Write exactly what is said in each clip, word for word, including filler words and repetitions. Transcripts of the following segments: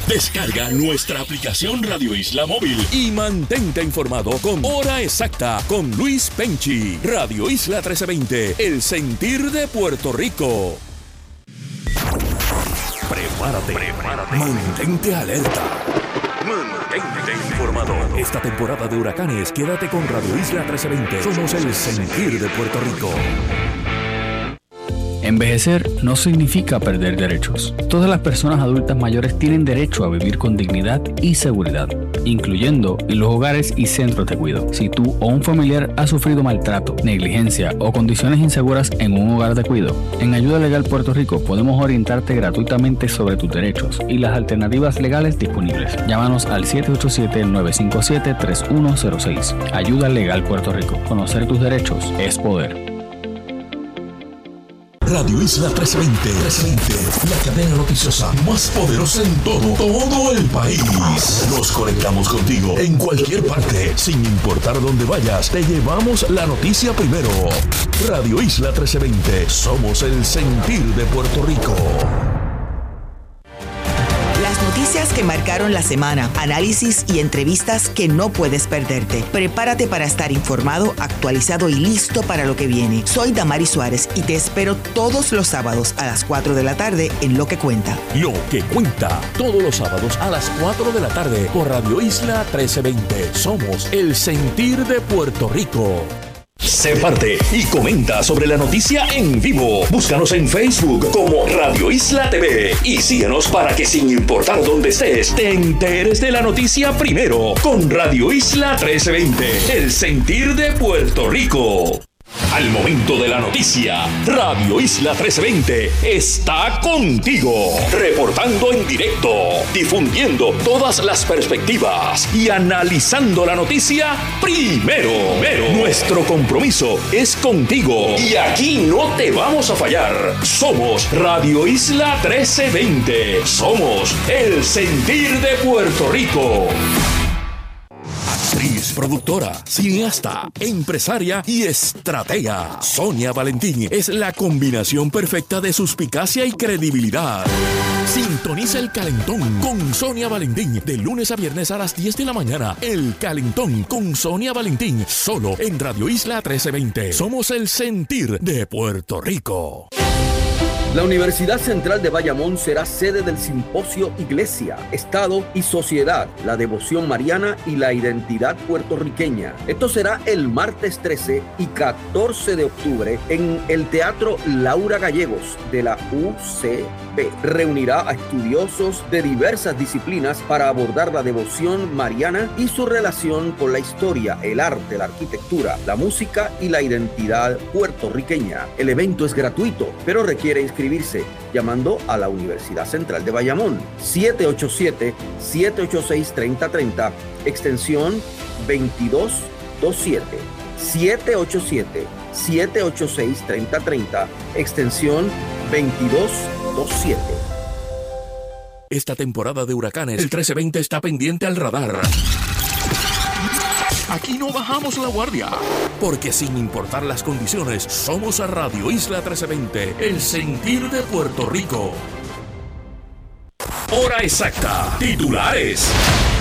Descarga nuestra aplicación Radio Isla Móvil y mantente informado con Hora Exacta con Luis Penchi. Radio Isla trece veinte, el sentir de Puerto Rico. Prepárate, prepárate. Mantente alerta. Mantente informado. Esta temporada de huracanes, quédate con Radio Isla trece veinte. Somos el sentir de Puerto Rico. Envejecer no significa perder derechos. Todas las personas adultas mayores tienen derecho a vivir con dignidad y seguridad, incluyendo en los hogares y centros de cuidado. Si tú o un familiar ha sufrido maltrato, negligencia o condiciones inseguras en un hogar de cuidado, en Ayuda Legal Puerto Rico podemos orientarte gratuitamente sobre tus derechos y las alternativas legales disponibles. Llámanos al siete ocho siete, nueve cinco siete, tres uno cero seis. Ayuda Legal Puerto Rico. Conocer tus derechos es poder. Radio Isla trece veinte, trece veinte, la cadena noticiosa más poderosa en todo, todo el país. Nos conectamos contigo en cualquier parte, sin importar dónde vayas, te llevamos la noticia primero. Radio Isla trece veinte, somos el sentir de Puerto Rico. Las noticias que marcaron la semana, análisis y entrevistas que no puedes perderte. Prepárate para estar informado, actualizado y listo para lo que viene. Soy Damari Suárez y te espero todos los sábados a las cuatro de la tarde en Lo que Cuenta. Lo que Cuenta, todos los sábados a las cuatro de la tarde por Radio Isla trece veinte. Somos el sentir de Puerto Rico. Sé parte y comenta sobre la noticia en vivo. Búscanos en Facebook como Radio Isla T V y síguenos para que sin importar dónde estés, te enteres de la noticia primero con Radio Isla trece veinte, el sentir de Puerto Rico. Al momento de la noticia, Radio Isla trece veinte está contigo, reportando en directo, difundiendo todas las perspectivas y analizando la noticia primero. primero. Nuestro compromiso es contigo y aquí no te vamos a fallar. Somos Radio Isla trece veinte. Somos el sentir de Puerto Rico. Actriz, productora, cineasta, empresaria y estratega. Sonia Valentín es la combinación perfecta de suspicacia y credibilidad. Sintoniza El Calentón con Sonia Valentín de lunes a viernes a las diez de la mañana. El Calentón con Sonia Valentín, solo en Radio Isla trece veinte. Somos el sentir de Puerto Rico. La Universidad Central de Bayamón será sede del simposio Iglesia, Estado y Sociedad, la devoción mariana y la identidad puertorriqueña. Esto será el martes trece y catorce de octubre en el Teatro Laura Gallegos de la U C B. Reunirá a estudiosos de diversas disciplinas para abordar la devoción mariana y su relación con la historia, el arte, la arquitectura, la música y la identidad puertorriqueña. El evento es gratuito, pero requiere inscripción. Inscribirse llamando a la Universidad Central de Bayamón siete ocho siete, siete ocho seis, tres cero tres cero extensión veintidós veintisiete siete ocho siete, siete ocho seis, tres cero tres cero extensión veintidós veintisiete. Esta temporada de huracanes, el trece veinte está pendiente al radar. Aquí no bajamos la guardia, porque sin importar las condiciones, somos a Radio Isla trece veinte, el sentir de Puerto Rico. Hora exacta, titulares.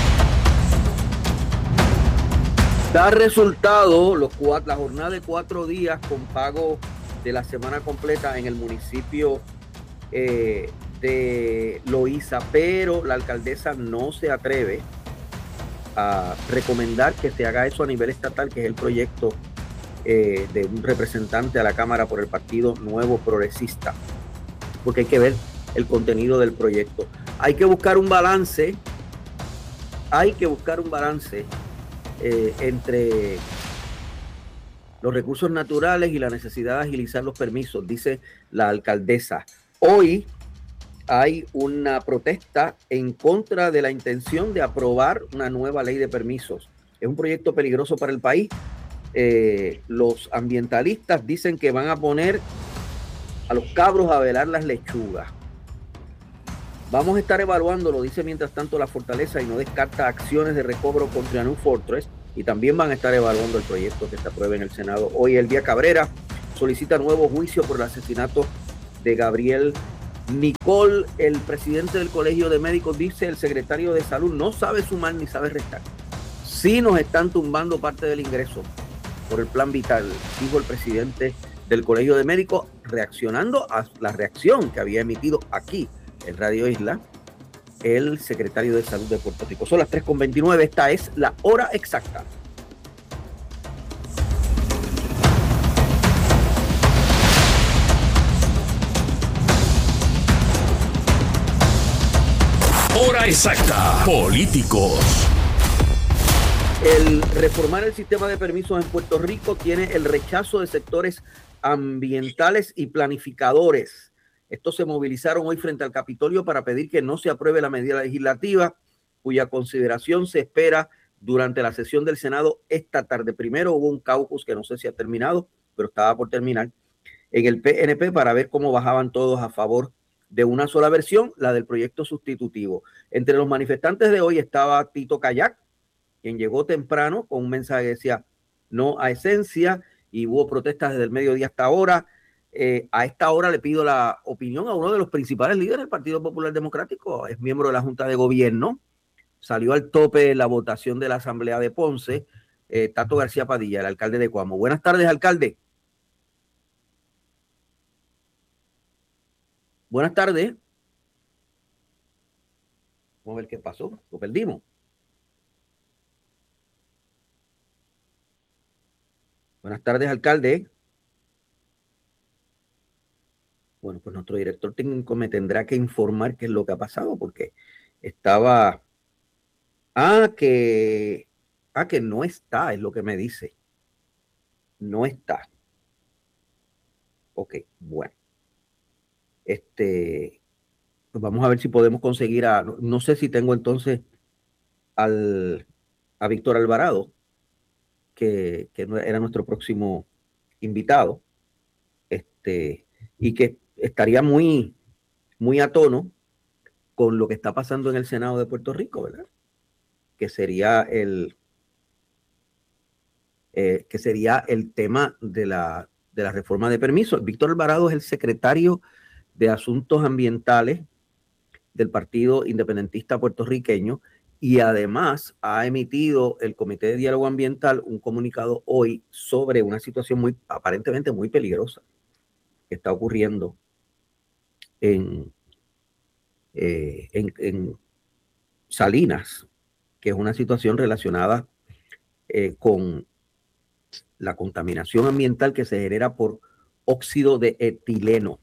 Da resultado los cuatro, la jornada de cuatro días con pago de la semana completa en el municipio eh, de Loíza, pero la alcaldesa no se atreve a recomendar que se haga eso a nivel estatal, que es el proyecto eh, de un representante a la Cámara por el Partido Nuevo Progresista, porque hay que ver el contenido del proyecto. Hay que buscar un balance, hay que buscar un balance eh, entre los recursos naturales y la necesidad de agilizar los permisos, dice la alcaldesa. Hoy hay una protesta en contra de la intención de aprobar una nueva ley de permisos. Es un proyecto peligroso para el país. Eh, los ambientalistas dicen que van a poner a los cabros a velar las lechugas. Vamos a estar evaluándolo, dice mientras tanto la Fortaleza, y no descarta acciones de recobro contra New Fortress, y también van a estar evaluando el proyecto que se apruebe en el Senado. Hoy Elvia Cabrera solicita nuevo juicio por el asesinato de Gabriel Nicole, el presidente del Colegio de Médicos, dice: el secretario de Salud no sabe sumar ni sabe restar. Sí nos están tumbando parte del ingreso por el plan vital, dijo el presidente del Colegio de Médicos, reaccionando a la reacción que había emitido aquí en Radio Isla el secretario de Salud de Puerto Rico. Son las tres con veintinueve, esta es la hora exacta. Hora exacta. Políticos. El reformar el sistema de permisos en Puerto Rico tiene el rechazo de sectores ambientales y planificadores. Estos se movilizaron hoy frente al Capitolio para pedir que no se apruebe la medida legislativa, cuya consideración se espera durante la sesión del Senado esta tarde. Primero hubo un caucus que no sé si ha terminado, pero estaba por terminar, en el P N P para ver cómo bajaban todos a favor de una sola versión, la del proyecto sustitutivo. Entre los manifestantes de hoy estaba Tito Kayak, quien llegó temprano con un mensaje que decía no a esencia, y hubo protestas desde el mediodía hasta ahora. Eh, a esta hora le pido la opinión a uno de los principales líderes del Partido Popular Democrático, es miembro de la Junta de Gobierno, salió al tope la votación de la Asamblea de Ponce, eh, Tato García Padilla, el alcalde de Cuamo. Buenas tardes, alcalde. Buenas tardes. Vamos a ver qué pasó. Lo perdimos. Buenas tardes, alcalde. Bueno, pues nuestro director técnico me tendrá que informar qué es lo que ha pasado, porque estaba... Ah, que... Ah, que no está, es lo que me dice. No está. Ok, bueno. Este, pues vamos a ver si podemos conseguir a, no, no sé si tengo entonces al, a Víctor Alvarado, que, que era nuestro próximo invitado, este, y que estaría muy, muy a tono con lo que está pasando en el Senado de Puerto Rico, ¿verdad? Que sería el, eh, que sería el tema de la, de la reforma de permisos. Víctor Alvarado es el secretario de Asuntos Ambientales del Partido Independentista Puertorriqueño y además ha emitido el Comité de Diálogo Ambiental un comunicado hoy sobre una situación muy aparentemente muy peligrosa que está ocurriendo en, eh, en, en Salinas, que es una situación relacionada eh, con la contaminación ambiental que se genera por óxido de etileno.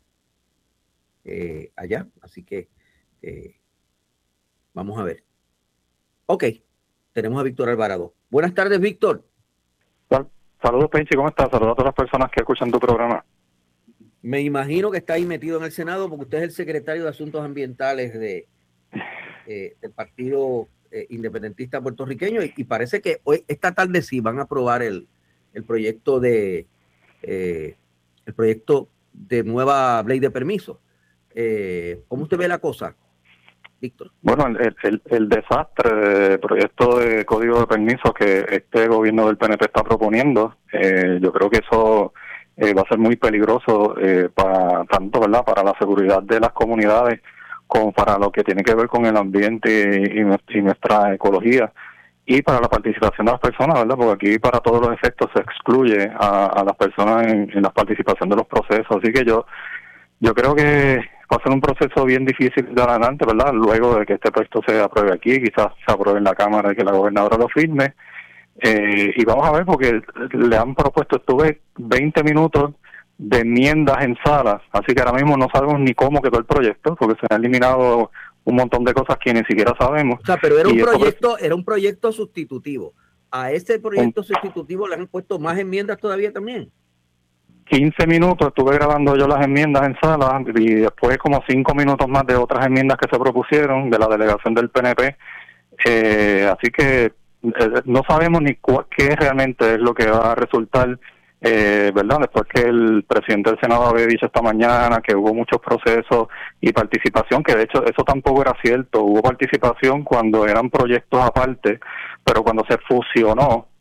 Eh, allá, así que eh, vamos a ver. Ok, tenemos a Víctor Alvarado. Buenas tardes, Víctor. Saludos, Penchi, ¿cómo estás? Saludos a todas las personas que escuchan tu programa. Me imagino que está ahí metido en el Senado porque usted es el secretario de Asuntos Ambientales de, eh, del Partido eh, Independentista Puertorriqueño y, y parece que hoy, esta tarde sí van a aprobar el, el proyecto de eh, el proyecto de nueva ley de permisos. Eh, ¿Cómo usted ve la cosa, Víctor? Bueno, el, el, el desastre del proyecto de código de permisos que este gobierno del P N P está proponiendo, eh, yo creo que eso eh, va a ser muy peligroso eh, para tanto, ¿verdad?, para la seguridad de las comunidades como para lo que tiene que ver con el ambiente y, y, y nuestra ecología y para la participación de las personas, ¿verdad?, porque aquí para todos los efectos se excluye a, a las personas en, en la participación de los procesos, así que yo yo creo que va a ser un proceso bien difícil de adelante, ¿verdad? Luego de que este proyecto se apruebe aquí, quizás se apruebe en la Cámara y que la gobernadora lo firme. Eh, y vamos a ver, porque le han propuesto, estuve veinte minutos de enmiendas en sala, así que ahora mismo no sabemos ni cómo quedó el proyecto, porque se han eliminado un montón de cosas que ni siquiera sabemos. O sea, pero era un proyecto, era un proyecto sustitutivo. A ese proyecto un, sustitutivo le han puesto más enmiendas todavía también. quince minutos estuve grabando yo las enmiendas en sala y después como cinco minutos más de otras enmiendas que se propusieron de la delegación del P N P. Eh, así que eh, no sabemos ni cu- qué realmente es lo que va a resultar, eh, ¿verdad? Después que el presidente del Senado había dicho esta mañana que hubo muchos procesos y participación, que de hecho eso tampoco era cierto. Hubo participación cuando eran proyectos aparte, pero cuando se fusionó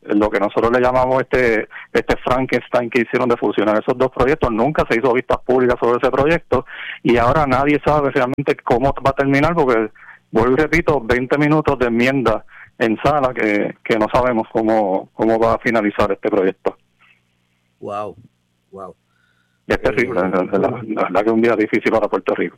lo que nosotros le llamamos este este Frankenstein que hicieron de fusionar esos dos proyectos. Nunca se hizo vistas públicas sobre ese proyecto y ahora nadie sabe realmente cómo va a terminar, porque, vuelvo y repito, veinte minutos de enmienda en sala que, que no sabemos cómo, cómo va a finalizar este proyecto. Wow, wow. Es terrible, eh, la, la, la verdad que es un día difícil para Puerto Rico.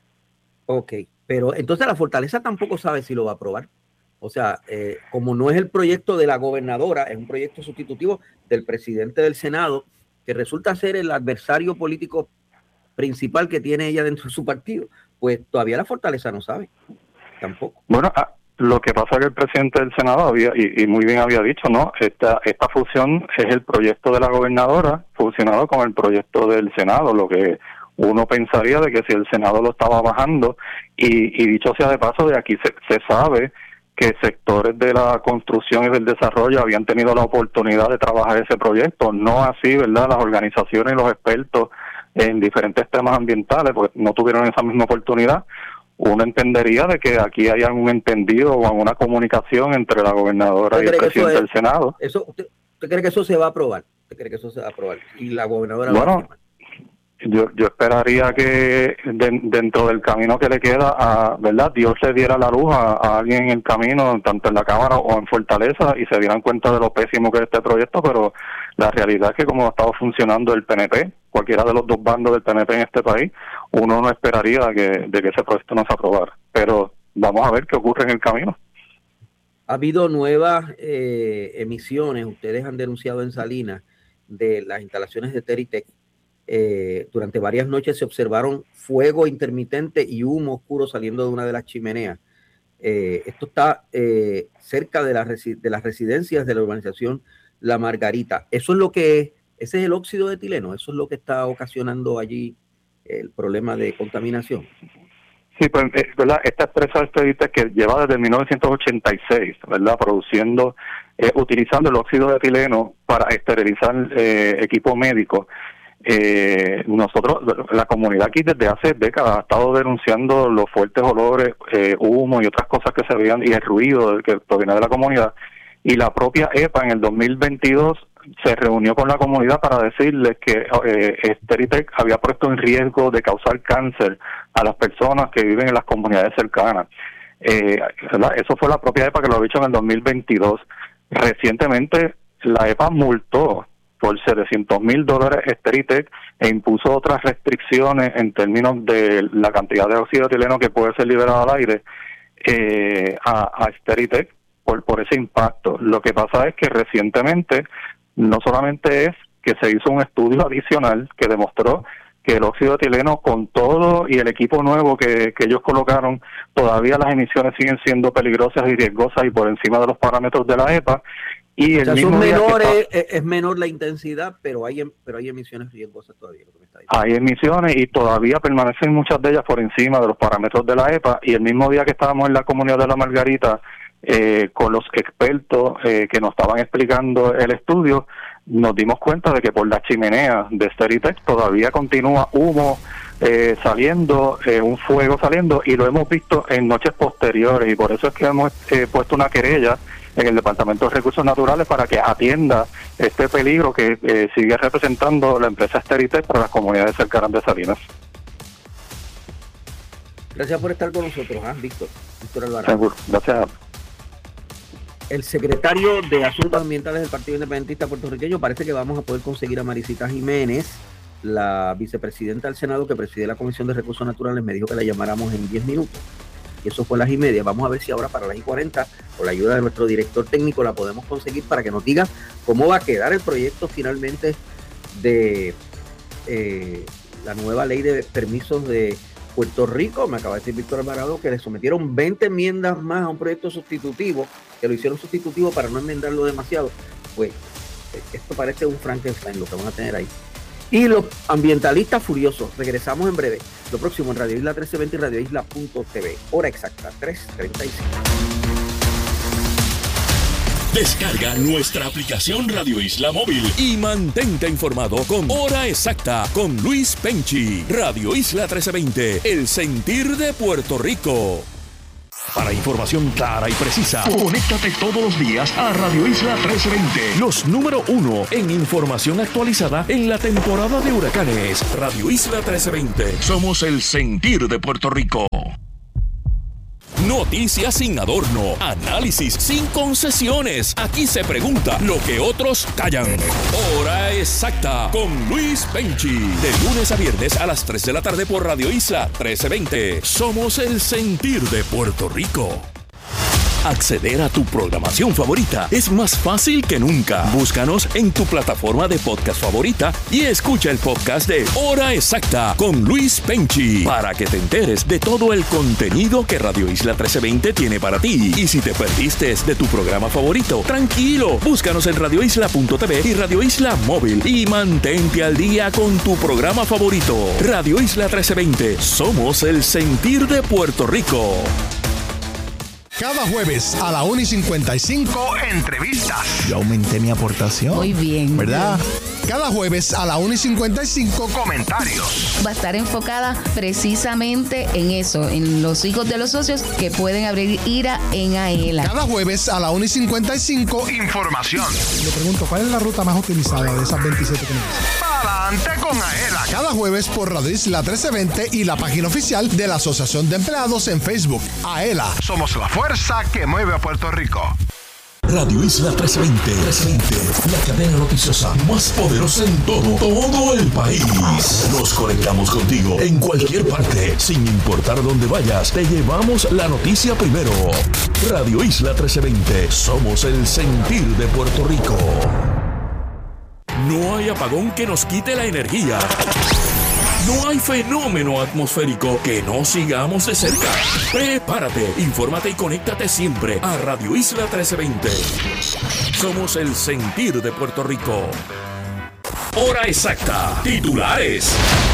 Ok, pero entonces la Fortaleza tampoco sabe si lo va a aprobar. O sea, eh, como no es el proyecto de la gobernadora, es un proyecto sustitutivo del presidente del Senado, que resulta ser el adversario político principal que tiene ella dentro de su partido, pues todavía la Fortaleza no sabe, tampoco. Bueno, ah, lo que pasa es que el presidente del Senado había, y, y muy bien había dicho, ¿no? Esta, esta fusión es el proyecto de la gobernadora fusionado con el proyecto del Senado, lo que uno pensaría de que si el Senado lo estaba bajando, y, y dicho sea de paso, de aquí se, se sabe que sectores de la construcción y del desarrollo habían tenido la oportunidad de trabajar ese proyecto, no así, ¿verdad?, las organizaciones y los expertos en diferentes temas ambientales, porque no tuvieron esa misma oportunidad. Uno entendería de que aquí hay algún entendido o alguna comunicación entre la gobernadora y el presidente es, del Senado. Eso, usted, ¿Usted cree que eso se va a aprobar? ¿Usted cree que eso se va a aprobar? Y la gobernadora bueno, va a firmar. Yo, yo esperaría que de, dentro del camino que le queda, a, ¿verdad?, Dios le diera la luz a, a alguien en el camino, tanto en la Cámara o en Fortaleza, y se dieran cuenta de lo pésimo que es este proyecto, pero la realidad es que como ha estado funcionando el P N P, cualquiera de los dos bandos del P N P en este país, uno no esperaría que, de que ese proyecto no se aprobara. Pero vamos a ver qué ocurre en el camino. Ha habido nuevas eh, emisiones, ustedes han denunciado en Salinas, de las instalaciones de Teritec. Eh, durante varias noches se observaron fuego intermitente y humo oscuro saliendo de una de las chimeneas. Eh, esto está eh, cerca de, la resi- de las residencias de la urbanización La Margarita. Eso es lo que, ese es el óxido de etileno, eso es lo que está ocasionando allí el problema de contaminación. Sí, pues, ¿verdad? Esta empresa expedita que lleva desde mil novecientos ochenta y seis, ¿verdad?, produciendo, eh, utilizando el óxido de etileno para esterilizar eh, equipo médico. Eh, nosotros, la comunidad aquí desde hace décadas ha estado denunciando los fuertes olores, eh, humo y otras cosas que se veían, y el ruido que proviene de la comunidad, y la propia E P A en el dos mil veintidós se reunió con la comunidad para decirles que eh, Teritec había puesto en riesgo de causar cáncer a las personas que viven en las comunidades cercanas. Eh, eso fue la propia E P A que lo ha dicho en el dos mil veintidós. Recientemente la E P A multó por setecientos mil dólares Teritec e impuso otras restricciones en términos de la cantidad de óxido de etileno que puede ser liberado al aire eh, a, a Teritec por, por ese impacto. Lo que pasa es que recientemente no solamente es que se hizo un estudio adicional que demostró que el óxido de etileno, con todo y el equipo nuevo que, que ellos colocaron, todavía las emisiones siguen siendo peligrosas y riesgosas y por encima de los parámetros de la E P A. Y el o sea, mismo son menores, está, es menor la intensidad, pero hay pero hay emisiones riesgosas todavía. Lo que me está diciendo. Hay emisiones y todavía permanecen muchas de ellas por encima de los parámetros de la E P A. Y el mismo día que estábamos en la comunidad de La Margarita, eh, con los expertos eh, que nos estaban explicando el estudio, nos dimos cuenta de que por la chimenea de Teritec todavía continúa humo eh, saliendo, eh, un fuego saliendo, y lo hemos visto en noches posteriores, y por eso es que hemos eh, puesto una querella en el Departamento de Recursos Naturales para que atienda este peligro que eh, sigue representando la empresa Teritec para las comunidades cercanas de Salinas. Gracias por estar con nosotros, ¿eh, Víctor? Víctor Alvarado. Seguro, gracias. El secretario de Asuntos Ambientales del Partido Independentista Puertorriqueño, parece que vamos a poder conseguir a Marisita Jiménez, la vicepresidenta del Senado que preside la Comisión de Recursos Naturales. Me dijo que la llamáramos en diez minutos. Y eso fue a las y media. Vamos a ver si ahora para las y cuarenta, con la ayuda de nuestro director técnico, la podemos conseguir para que nos diga cómo va a quedar el proyecto finalmente de eh, la nueva ley de permisos de Puerto Rico. Me acaba de decir Víctor Alvarado que le sometieron veinte enmiendas más a un proyecto sustitutivo, que lo hicieron sustitutivo para no enmendarlo demasiado. Pues esto parece un Frankenstein lo que van a tener ahí. Y los ambientalistas furiosos. Regresamos en breve. Lo próximo en Radio Isla trece veinte y Radio Isla punto t v. Hora exacta, tres treinta y cinco. Descarga nuestra aplicación Radio Isla Móvil y mantente informado con Hora Exacta con Luis Penchi. Radio Isla trece veinte, el sentir de Puerto Rico. Para información clara y precisa, conéctate todos los días a Radio Isla trece veinte. Los número uno en información actualizada en la temporada de huracanes. Radio Isla trece veinte. Somos el sentir de Puerto Rico. Noticias sin adorno, análisis sin concesiones. Aquí se pregunta lo que otros callan. Hora exacta con Luis Penchi. De lunes a viernes a las tres de la tarde por Radio Isla trece veinte. Somos el sentir de Puerto Rico. Acceder a tu programación favorita es más fácil que nunca. Búscanos en tu plataforma de podcast favorita y escucha el podcast de Hora Exacta con Luis Penchi para que te enteres de todo el contenido que Radio Isla trece veinte tiene para ti. Y si te perdiste de tu programa favorito, tranquilo, búscanos en radio isla punto t v y Radio Isla Móvil y mantente al día con tu programa favorito. Radio Isla trece veinte, somos el sentir de Puerto Rico. Cada jueves a la una y cincuenta y cinco, entrevistas. Yo aumenté mi aportación. Muy bien. ¿Verdad? Cada jueves a la una y cincuenta y cinco, comentarios. Va a estar enfocada precisamente en eso, en los hijos de los socios que pueden abrir IRA en AELA. Cada jueves a la una y cincuenta y cinco, información. Le pregunto, ¿cuál es la ruta más utilizada de esas veintisiete que me dicen? Adelante con AELA. Cada jueves por Radio Isla trece veinte y la página oficial de la Asociación de Empleados en Facebook. AELA, somos la fuerza que mueve a Puerto Rico. Radio Isla trece veinte, trece veinte, la cadena noticiosa más poderosa en todo, todo el país. Nos conectamos contigo en cualquier parte, sin importar dónde vayas, te llevamos la noticia primero. Radio Isla trece veinte, somos el sentir de Puerto Rico. No hay apagón que nos quite la energía. No hay fenómeno atmosférico que no sigamos de cerca. Prepárate, infórmate y conéctate siempre a Radio Isla trece veinte. Somos el sentir de Puerto Rico. Hora exacta. Titulares.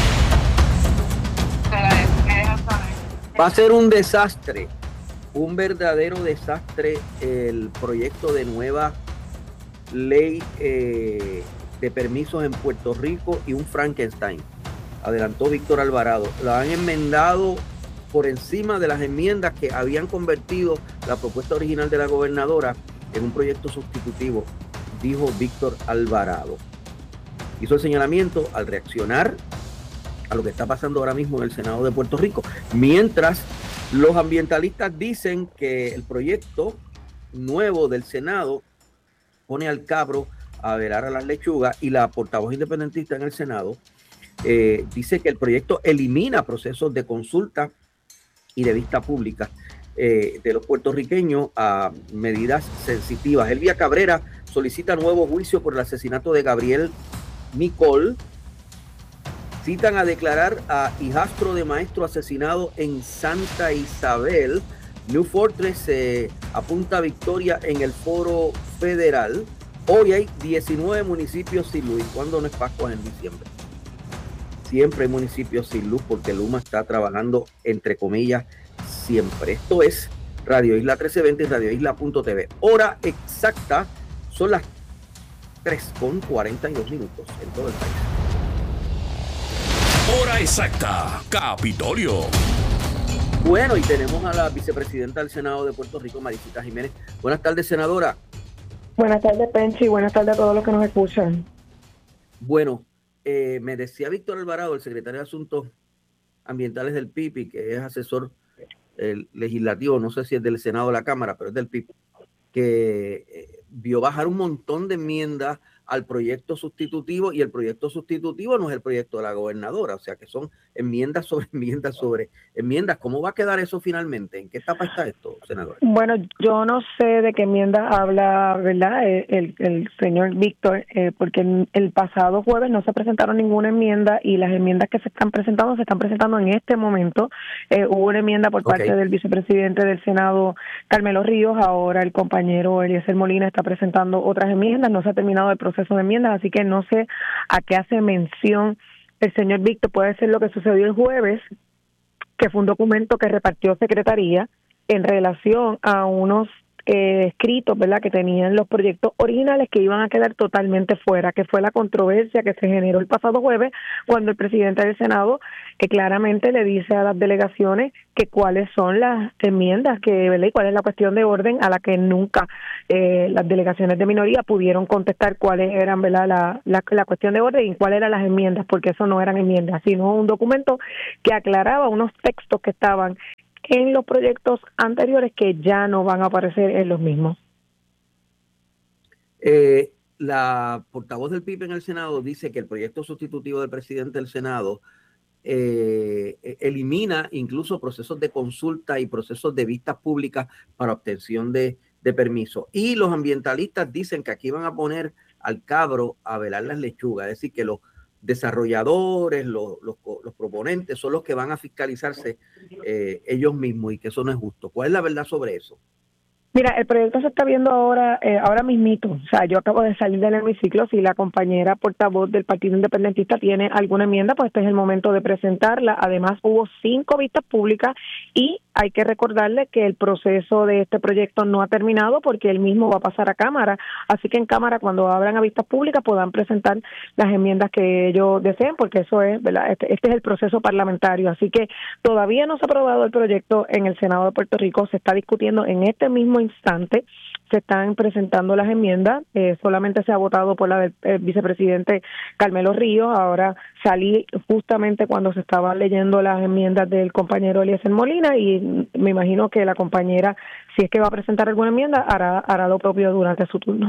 Va a ser un desastre, un verdadero desastre el proyecto de nueva ley eh, de permisos en Puerto Rico y un Frankenstein. Adelantó Víctor Alvarado. La han enmendado por encima de las enmiendas que habían convertido la propuesta original de la gobernadora en un proyecto sustitutivo, dijo Víctor Alvarado. Hizo el señalamiento al reaccionar a lo que está pasando ahora mismo en el Senado de Puerto Rico, mientras los ambientalistas dicen que el proyecto nuevo del Senado pone al cabro a velar a las lechugas, y la portavoz independentista en el Senado Eh, dice que el proyecto elimina procesos de consulta y de vista pública eh, de los puertorriqueños a medidas sensitivas. Elvia Cabrera solicita nuevo juicio por el asesinato de Gabriel Nicol. Citan a declarar a hijastro de maestro asesinado en Santa Isabel. New Fortress eh, apunta a victoria en el foro federal. Hoy hay diecinueve municipios sin luz. ¿Cuándo no es Pascua? En diciembre. Siempre hay municipios sin luz porque Luma está trabajando, entre comillas, siempre. Esto es Radio Isla trece veinte y radio isla punto t v. Hora exacta, son las tres con cuarenta y dos minutos en todo el país. Hora exacta, Capitolio. Bueno, y tenemos a la vicepresidenta del Senado de Puerto Rico, Maricita Jiménez. Buenas tardes, senadora. Buenas tardes, Penchi. Buenas tardes a todos los que nos escuchan. Bueno, Eh, me decía Víctor Alvarado, el secretario de Asuntos Ambientales del P I B, que es asesor eh, legislativo, no sé si es del Senado o la Cámara, pero es del P I B, que eh, vio bajar un montón de enmiendas al proyecto sustitutivo, y el proyecto sustitutivo no es el proyecto de la gobernadora, o sea que son enmiendas sobre enmiendas sobre enmiendas. ¿Cómo va a quedar eso finalmente? ¿En qué etapa está esto, senador? Bueno, yo no sé de qué enmienda habla, ¿verdad? El, el, el señor Víctor, eh, porque el, el pasado jueves no se presentaron ninguna enmienda, y las enmiendas que se están presentando se están presentando en este momento. Eh, hubo una enmienda por parte okay. del vicepresidente del Senado, Carmelo Ríos. Ahora el compañero Eliezer Molina está presentando otras enmiendas. No se ha terminado el proceso de enmiendas, así que no sé a qué hace mención el señor Víctor. Puede ser lo que sucedió el jueves, que fue un documento que repartió Secretaría en relación a unos eh, escritos, ¿verdad?, que tenían los proyectos originales que iban a quedar totalmente fuera, que fue la controversia que se generó el pasado jueves cuando el presidente del Senado que claramente le dice a las delegaciones que cuáles son las enmiendas, que, ¿verdad?, y cuál es la cuestión de orden a la que nunca eh, las delegaciones de minoría pudieron contestar cuáles eran, ¿verdad?, la, la, la cuestión de orden y cuáles eran las enmiendas, porque eso no eran enmiendas, sino un documento que aclaraba unos textos que estaban en los proyectos anteriores que ya no van a aparecer en los mismos. Eh, la portavoz del P I B en el Senado dice que el proyecto sustitutivo del presidente del Senado eh, elimina incluso procesos de consulta y procesos de vistas públicas para obtención de, de permiso. Y los ambientalistas dicen que aquí van a poner al cabro a velar las lechugas, es decir, que los desarrolladores, los, los, los proponentes son los que van a fiscalizarse eh, ellos mismos y que eso no es justo. ¿Cuál es la verdad sobre eso? Mira, el proyecto se está viendo ahora, eh, ahora mismito. O sea, yo acabo de salir del hemiciclo. Si la compañera portavoz del Partido Independentista tiene alguna enmienda, pues este es el momento de presentarla. Además, hubo cinco vistas públicas y hay que recordarle que el proceso de este proyecto no ha terminado porque él mismo va a pasar a Cámara. Así que en Cámara, cuando abran a vistas públicas, puedan presentar las enmiendas que ellos deseen, porque eso es, ¿verdad? Este, este es el proceso parlamentario. Así que todavía no se ha aprobado el proyecto en el Senado de Puerto Rico. Se está discutiendo en este mismo instante. Se están presentando las enmiendas, eh, solamente se ha votado por la del eh, vicepresidente Carmelo Ríos. Ahora salí justamente cuando se estaban leyendo las enmiendas del compañero Eliezer Molina y me imagino que la compañera, si es que va a presentar alguna enmienda, hará, hará lo propio durante su turno.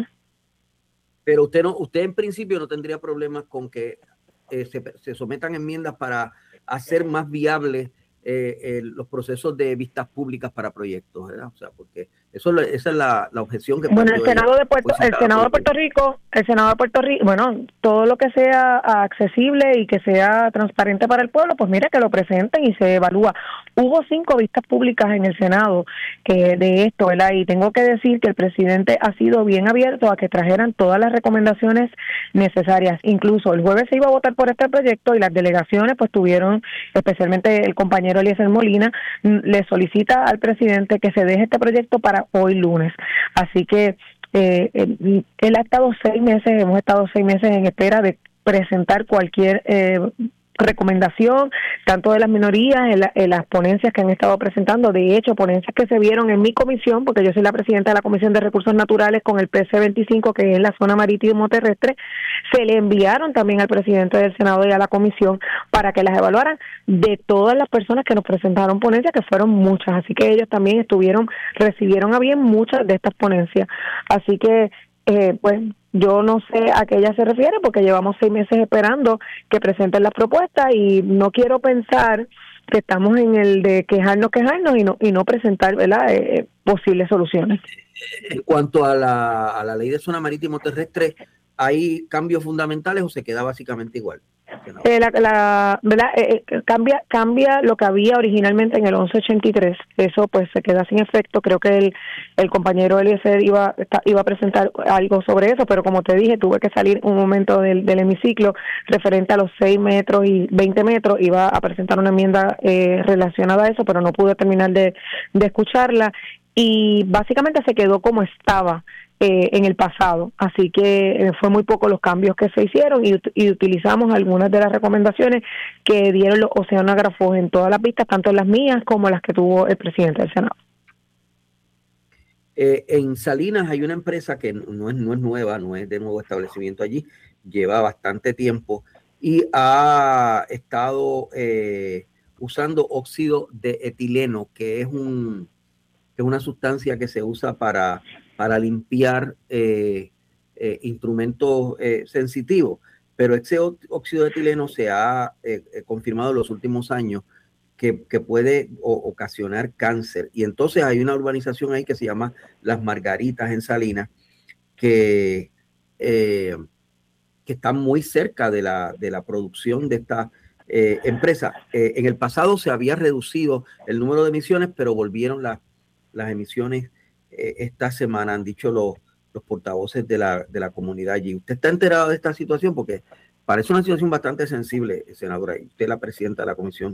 Pero usted no, usted en principio no tendría problemas con que eh, se, se sometan enmiendas para hacer más viables eh, eh, los procesos de vistas públicas para proyectos, ¿verdad? O sea, porque eso esa es la, la objeción que bueno el Senado de Puerto el Senado de Puerto Rico el Senado de Puerto Rico bueno todo lo que sea accesible y que sea transparente para el pueblo, pues mira, que lo presenten y se evalúa. Hubo cinco vistas públicas en el Senado que de esto, ¿verdad? Y tengo que decir que el presidente ha sido bien abierto a que trajeran todas las recomendaciones necesarias. Incluso el jueves se iba a votar por este proyecto y las delegaciones pues tuvieron, especialmente el compañero Eliezer Molina, le solicita al presidente que se deje este proyecto para hoy lunes. Así que eh, él, él ha estado seis meses, hemos estado seis meses en espera de presentar cualquier eh, recomendación, tanto de las minorías, en, la, en las ponencias que han estado presentando. De hecho, ponencias que se vieron en mi comisión, porque yo soy la presidenta de la Comisión de Recursos Naturales con el P C veinticinco, que es la zona marítimo terrestre, se le enviaron también al presidente del Senado y a la comisión para que las evaluaran, de todas las personas que nos presentaron ponencias, que fueron muchas. Así que ellos también estuvieron, recibieron a bien muchas de estas ponencias. Así que, eh, pues, yo no sé a qué ella se refiere porque llevamos seis meses esperando que presenten las propuestas y no quiero pensar que estamos en el de quejarnos, quejarnos y no y no presentar, ¿verdad?, eh, posibles soluciones. En cuanto a la, a la ley de zona marítimo terrestre, ¿hay cambios fundamentales o se queda básicamente igual? Eh, la, la, ¿verdad? Eh, cambia cambia lo que había originalmente en el once ochenta y tres. Eso pues se queda sin efecto. Creo que el, el compañero Eliezer iba, iba a presentar algo sobre eso, pero como te dije, tuve que salir un momento del, del hemiciclo referente a los seis metros y veinte metros. Iba a presentar una enmienda eh, relacionada a eso, pero no pude terminar de, de escucharla. Y básicamente se quedó como estaba eh, en el pasado, así que eh, fue muy poco los cambios que se hicieron y, y utilizamos algunas de las recomendaciones que dieron los oceanógrafos en todas las vistas, tanto las mías como las que tuvo el presidente del Senado. Eh, en Salinas hay una empresa que no es, no es nueva, no es de nuevo establecimiento allí, lleva bastante tiempo y ha estado eh, usando óxido de etileno, que es un es una sustancia que se usa para, para limpiar eh, eh, instrumentos eh, sensitivos, pero ese óxido de etileno se ha eh, confirmado en los últimos años que, que puede o, ocasionar cáncer. Y entonces hay una urbanización ahí que se llama Las Margaritas en Salinas, que, eh, que está muy cerca de la, de la producción de esta eh, empresa. Eh, en el pasado se había reducido el número de emisiones, pero volvieron las las emisiones eh, esta semana, han dicho los, los portavoces de la, de la comunidad allí. ¿Usted está enterado de esta situación? Porque parece una situación bastante sensible, senadora, y usted es la presidenta de la comisión.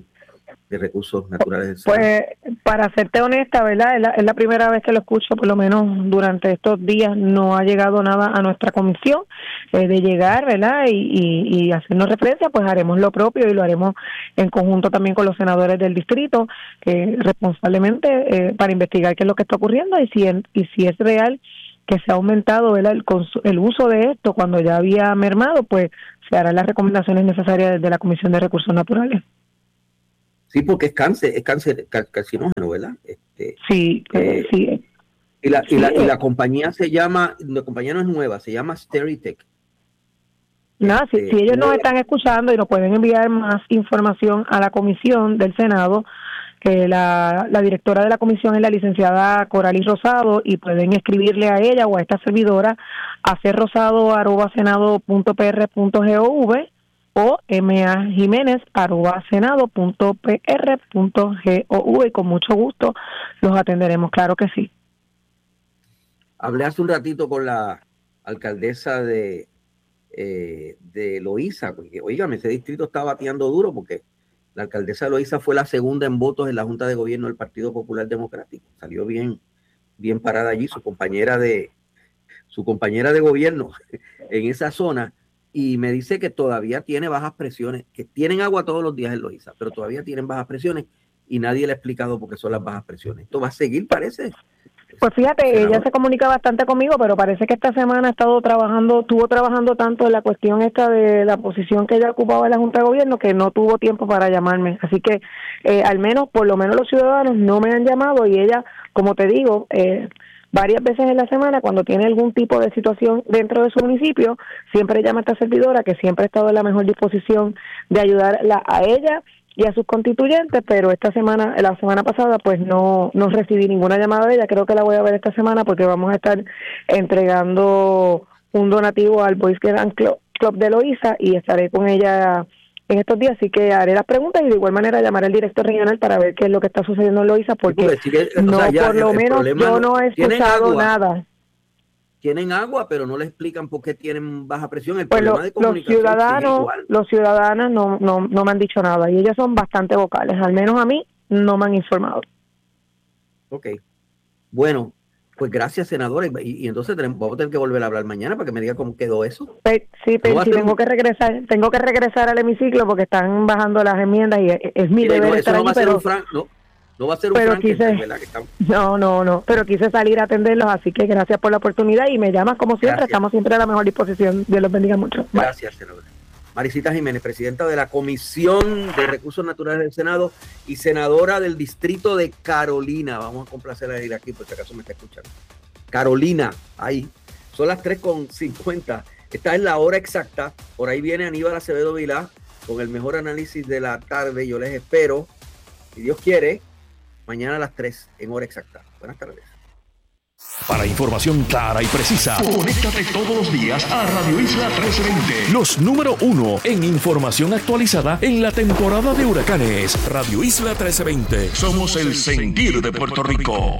de Recursos Naturales del Senado? Pues, para serte honesta, ¿verdad? Es la, es la primera vez que lo escucho, por lo menos durante estos días no ha llegado nada a nuestra comisión. Eh, de llegar, ¿verdad? Y, y, y hacernos referencia, pues haremos lo propio y lo haremos en conjunto también con los senadores del distrito, que responsablemente eh, para investigar qué es lo que está ocurriendo y si, en, y si es real que se ha aumentado, ¿verdad? El, el uso de esto cuando ya había mermado, pues se harán las recomendaciones necesarias de la Comisión de Recursos Naturales. Sí, porque es cáncer, es cáncer carcinógeno, ¿verdad? Este, sí, eh, sí. Y la, sí, y, la, eh. y la compañía se llama, la compañía no es nueva, se llama Steritech. Nada, si, si ellos nos están escuchando y nos pueden enviar más información a la comisión del Senado, que la, la directora de la comisión es la licenciada Coralis Rosado, y pueden escribirle a ella o a esta servidora a crrosado arroba senado punto p r punto gov o majiménez arroba senado punto p r punto gov, y con mucho gusto los atenderemos, claro que sí. Hablé hace un ratito con la alcaldesa de Eh, de Loíza, porque oígame, ese distrito está bateando duro porque la alcaldesa de Loíza fue la segunda en votos en la Junta de Gobierno del Partido Popular Democrático. Salió bien, bien parada allí, su compañera de su compañera de gobierno en esa zona, y me dice que todavía tiene bajas presiones, que tienen agua todos los días en Loíza, pero todavía tienen bajas presiones y nadie le ha explicado por qué son las bajas presiones. Esto va a seguir, parece. Pues fíjate, ella se comunica bastante conmigo, pero parece que esta semana ha estado trabajando, estuvo trabajando tanto en la cuestión esta de la posición que ella ocupaba en la Junta de Gobierno que no tuvo tiempo para llamarme. Así que eh, al menos, por lo menos los ciudadanos no me han llamado, y ella, como te digo, eh, varias veces en la semana, cuando tiene algún tipo de situación dentro de su municipio, siempre llama a esta servidora, que siempre ha estado en la mejor disposición de ayudarla a ella y a sus constituyentes, pero esta semana, la semana pasada, pues no, no recibí ninguna llamada de ella. Creo que la voy a ver esta semana porque vamos a estar entregando un donativo al Boys Grand Club, Club de Loíza, y estaré con ella en estos días, así que haré las preguntas y de igual manera llamaré al director regional para ver qué es lo que está sucediendo en Loíza, porque, sí, porque sí, no, o sea, ya, por lo menos yo no he escuchado nada. Tienen agua, pero no le explican por qué tienen baja presión. El pues problema lo, de comunicación los ciudadanos, los ciudadanos no, no, no me han dicho nada, y ellos son bastante vocales, al menos a mí no me han informado. Ok, bueno, pues gracias, senadores, y, y entonces tenemos, vamos a tener que volver a hablar mañana para que me diga cómo quedó eso. Pues, sí, pero ¿No sí, tengo un... que regresar, tengo que regresar al hemiciclo porque están bajando las enmiendas y es, es mi deber no, estar no allí, va a ser pero... un fran, no. No va a ser un pero quise, ¿verdad? Que estamos... No, no, no, pero quise salir a atenderlos, así que gracias por la oportunidad y me llamas como siempre, gracias. Estamos siempre a la mejor disposición. Dios los bendiga mucho. Bye. Gracias, senadora. Marisita Jiménez, presidenta de la Comisión de Recursos Naturales del Senado y senadora del distrito de Carolina. Vamos a complacer a ir aquí, por si acaso me está escuchando. Carolina, ahí. Son las tres con cincuenta. Esta es la hora exacta. Por ahí viene Aníbal Acevedo Vilá con el mejor análisis de la tarde. Yo les espero, si Dios quiere, mañana a las tres en hora exacta. Buenas tardes. Para información clara y precisa, conéctate todos los días a Radio Isla trece veinte. Los número uno en información actualizada en la temporada de huracanes. Radio Isla trece veinte. Somos el sentir de Puerto Rico.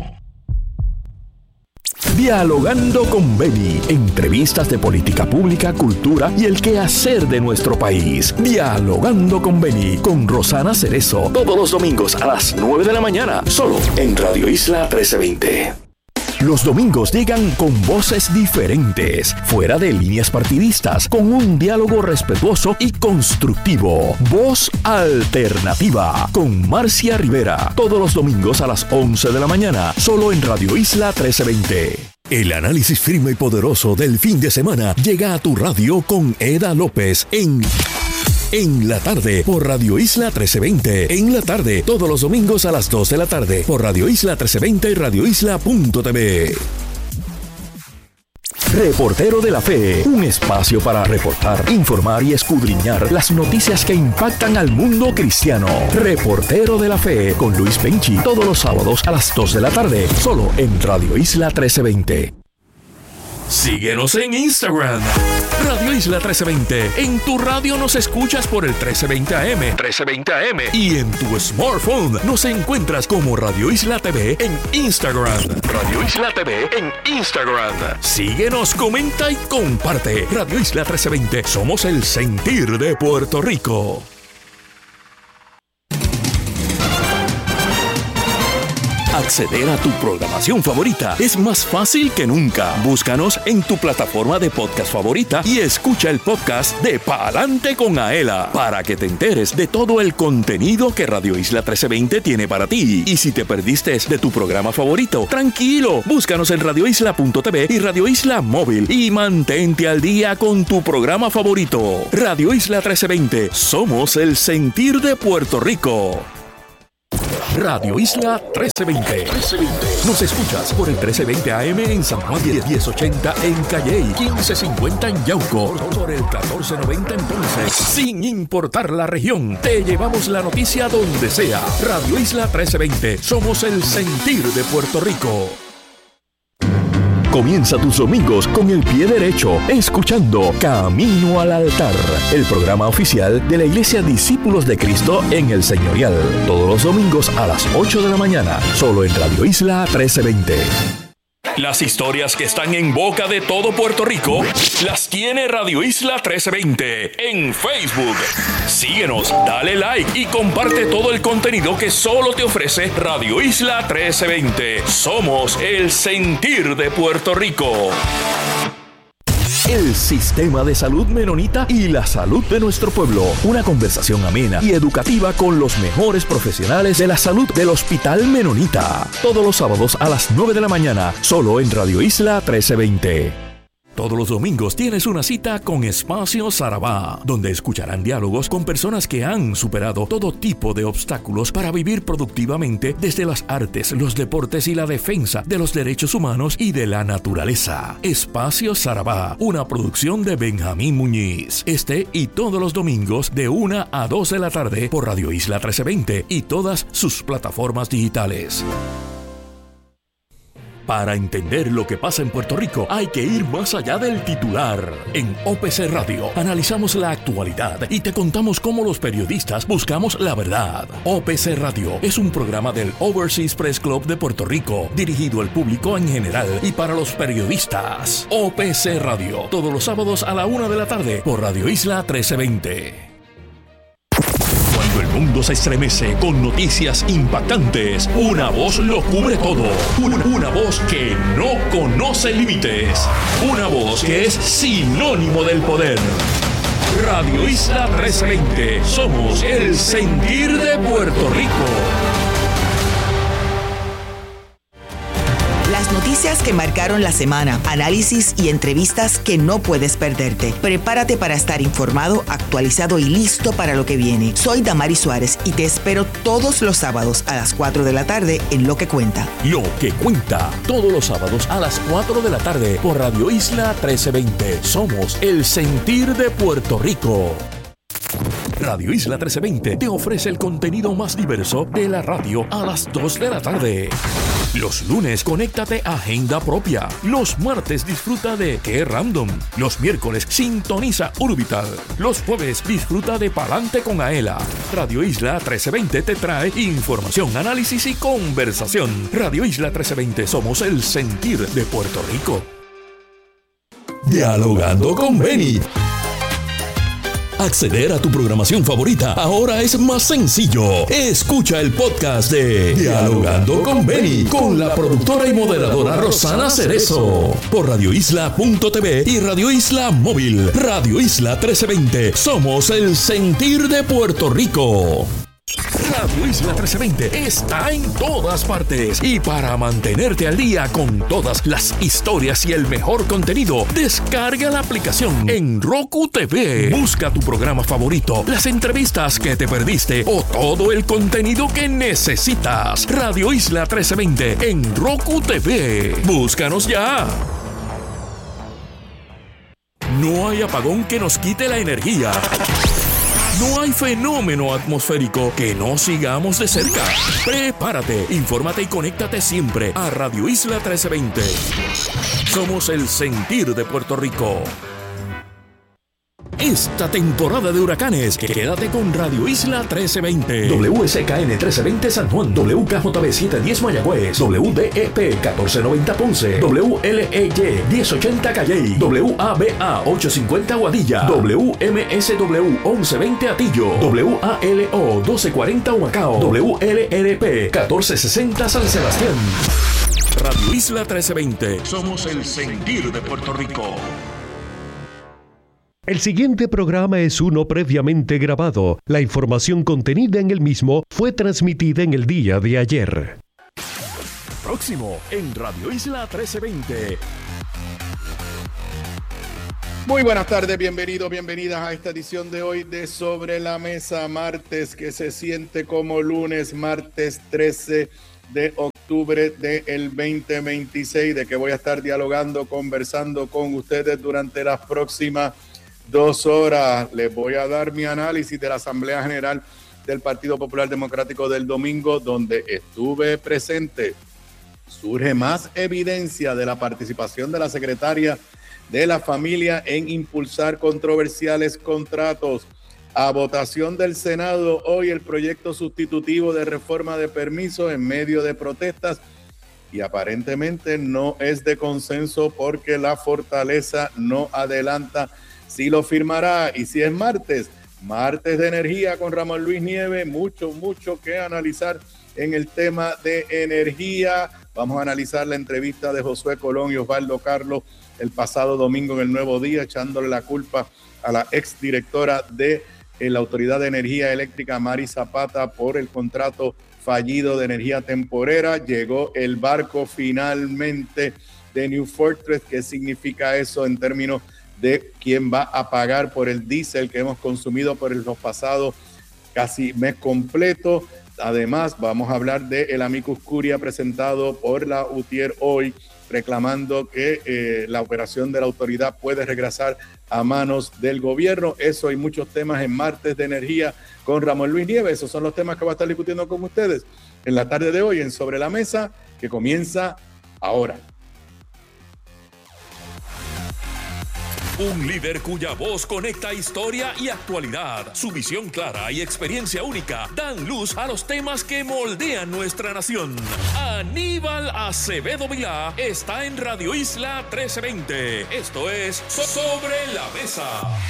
Dialogando con Beni. Entrevistas de política pública, cultura y el quehacer de nuestro país. Dialogando con Beni. Con Rosana Cerezo. Todos los domingos a las nueve de la mañana. Solo en Radio Isla trece veinte. Los domingos llegan con voces diferentes, fuera de líneas partidistas, con un diálogo respetuoso y constructivo. Voz Alternativa, con Marcia Rivera. Todos los domingos a las once de la mañana, solo en Radio Isla trece veinte. El análisis firme y poderoso del fin de semana llega a tu radio con Eda López en... En la tarde, por Radio Isla trece veinte. En la tarde, todos los domingos a las dos de la tarde, por Radio Isla trece veinte y Radio Isla punto t v. Reportero de la Fe, un espacio para reportar, informar y escudriñar las noticias que impactan al mundo cristiano. Reportero de la Fe, con Luis Benchi, todos los sábados a las dos de la tarde, solo en Radio Isla trece veinte. Síguenos en Instagram, Radio Isla trece veinte. En tu radio nos escuchas por el trece veinte A M, trece veinte A M. Y en tu smartphone nos encuentras como Radio Isla T V en Instagram. Radio Isla T V en Instagram. Síguenos, comenta y comparte. Radio Isla trece veinte. Somos el sentir de Puerto Rico. Acceder a tu programación favorita es más fácil que nunca. Búscanos en tu plataforma de podcast favorita y escucha el podcast de Pa'lante con Aela para que te enteres de todo el contenido que Radio Isla trece veinte tiene para ti. Y si te perdiste de tu programa favorito, tranquilo, búscanos en radio isla punto t v y Radio Isla Móvil y mantente al día con tu programa favorito. Radio Isla trece veinte, somos el sentir de Puerto Rico. Radio Isla trece veinte. Nos escuchas por el trece veinte A M en San Juan, diez ochenta en Calley, quince cincuenta en Yauco, por el catorce noventa en Ponce. Sin importar la región, te llevamos la noticia donde sea. Radio Isla trece veinte, somos el sentir de Puerto Rico. Comienza tus domingos con el pie derecho, escuchando Camino al Altar, el programa oficial de la Iglesia Discípulos de Cristo en el Señorial. Todos los domingos a las ocho de la mañana, solo en Radio Isla trece veinte. Las historias que están en boca de todo Puerto Rico las tiene Radio Isla trece veinte en Facebook. Síguenos, dale like y comparte todo el contenido que solo te ofrece Radio Isla trece veinte. Somos el sentir de Puerto Rico. El sistema de salud menonita y la salud de nuestro pueblo. Una conversación amena y educativa con los mejores profesionales de la salud del Hospital Menonita. Todos los sábados a las nueve de la mañana, solo en Radio Isla trece veinte. Todos los domingos tienes una cita con Espacio Sarabá, donde escucharán diálogos con personas que han superado todo tipo de obstáculos para vivir productivamente desde las artes, los deportes y la defensa de los derechos humanos y de la naturaleza. Espacio Sarabá, una producción de Benjamín Muñiz. Este y todos los domingos de una a dos de la tarde por Radio Isla trece veinte y todas sus plataformas digitales. Para entender lo que pasa en Puerto Rico, hay que ir más allá del titular. En O P C Radio analizamos la actualidad y te contamos cómo los periodistas buscamos la verdad. O P C Radio es un programa del Overseas Press Club de Puerto Rico, dirigido al público en general y para los periodistas. O P C Radio, todos los sábados a la una de la tarde por Radio Isla trece veinte. Cuando el mundo se estremece con noticias impactantes, una voz lo cubre todo. Una, una voz que no conoce límites. Una voz que es sinónimo del poder. Radio Isla trece veinte. Somos el sentir de Puerto Rico. Las noticias que marcaron la semana, análisis y entrevistas que no puedes perderte. Prepárate para estar informado, actualizado y listo para lo que viene. Soy Damari Suárez y te espero todos los sábados a las cuatro de la tarde en Lo que Cuenta. Lo que Cuenta, todos los sábados a las cuatro de la tarde por Radio Isla trece veinte. Somos el sentir de Puerto Rico. Radio Isla trece veinte te ofrece el contenido más diverso de la radio a las dos de la tarde. Los lunes, conéctate a Agenda Propia. Los martes, disfruta de Qué Random. Los miércoles, sintoniza Urbital. Los jueves, disfruta de Pa'lante con Aela. Radio Isla trece veinte te trae información, análisis y conversación. Radio Isla trece veinte, somos el sentir de Puerto Rico. Dialogando con Benny. Acceder a tu programación favorita ahora es más sencillo. Escucha el podcast de Dialogando con Benny con la productora y moderadora Rosana Cerezo por radio isla punto t v y Radio Isla Móvil. Radio Isla trece veinte. Somos el sentir de Puerto Rico. Radio Isla trece veinte está en todas partes y para mantenerte al día con todas las historias y el mejor contenido, descarga la aplicación en Roku T V. Busca tu programa favorito, las entrevistas que te perdiste o todo el contenido que necesitas. Radio Isla trece veinte en Roku T V. Búscanos ya. No hay apagón que nos quite la energía. No hay fenómeno atmosférico que no sigamos de cerca. Prepárate, infórmate y conéctate siempre a Radio Isla trece veinte. Somos el sentir de Puerto Rico. esta temporada de huracanes. Quédate con Radio Isla trece veinte. W S K N trece veinte San Juan. W K J B setecientos diez Mayagüez. W D E P catorce noventa Ponce. W L E Y diez ochenta Calley. W A B A ochocientos cincuenta Guadilla. W M S W once veinte Atillo. W A L O doce cuarenta Humacao. W L R P catorce sesenta San Sebastián. Radio Isla trece veinte. Somos el sentir de Puerto Rico. El siguiente programa es uno previamente grabado. La información contenida en el mismo fue transmitida en el día de ayer. Próximo en Radio Isla trece veinte. Muy buenas tardes, bienvenidos, bienvenidas a esta edición de hoy de Sobre la Mesa, martes que se siente como lunes, martes trece de octubre del veinte veintiséis, de que voy a estar dialogando, conversando con ustedes durante las próximas dos horas. Les voy a dar mi análisis de la Asamblea General del Partido Popular Democrático del domingo, donde estuve presente. Surge más evidencia de la participación de la secretaria de la familia en impulsar controversiales contratos. A votación del Senado hoy el proyecto sustitutivo de reforma de permisos en medio de protestas, y aparentemente no es de consenso porque la fortaleza no adelanta si lo firmará. Y si es martes, martes de energía con Ramón Luis Nieves, mucho, mucho que analizar en el tema de energía. Vamos a analizar la entrevista de Josué Colón y Osvaldo Carlos el pasado domingo en El Nuevo Día, echándole la culpa a la exdirectora de eh, la Autoridad de Energía Eléctrica, Mari Zapata, por el contrato fallido de energía temporera. Llegó el barco finalmente de New Fortress. ¿Qué significa eso en términos de quién va a pagar por el diésel que hemos consumido por los pasados casi mes completo? Además, vamos a hablar del amicus curia presentado por la U T I E R hoy, reclamando que eh, la operación de la autoridad puede regresar a manos del gobierno. Eso y muchos temas en Martes de Energía con Ramón Luis Nieves. Esos son los temas que voy a estar discutiendo con ustedes en la tarde de hoy en Sobre la Mesa, que comienza ahora. Un líder cuya voz conecta historia y actualidad. Su visión clara y experiencia única dan luz a los temas que moldean nuestra nación. Aníbal Acevedo Vilá está en Radio Isla trece veinte. Esto es Sobre la Mesa.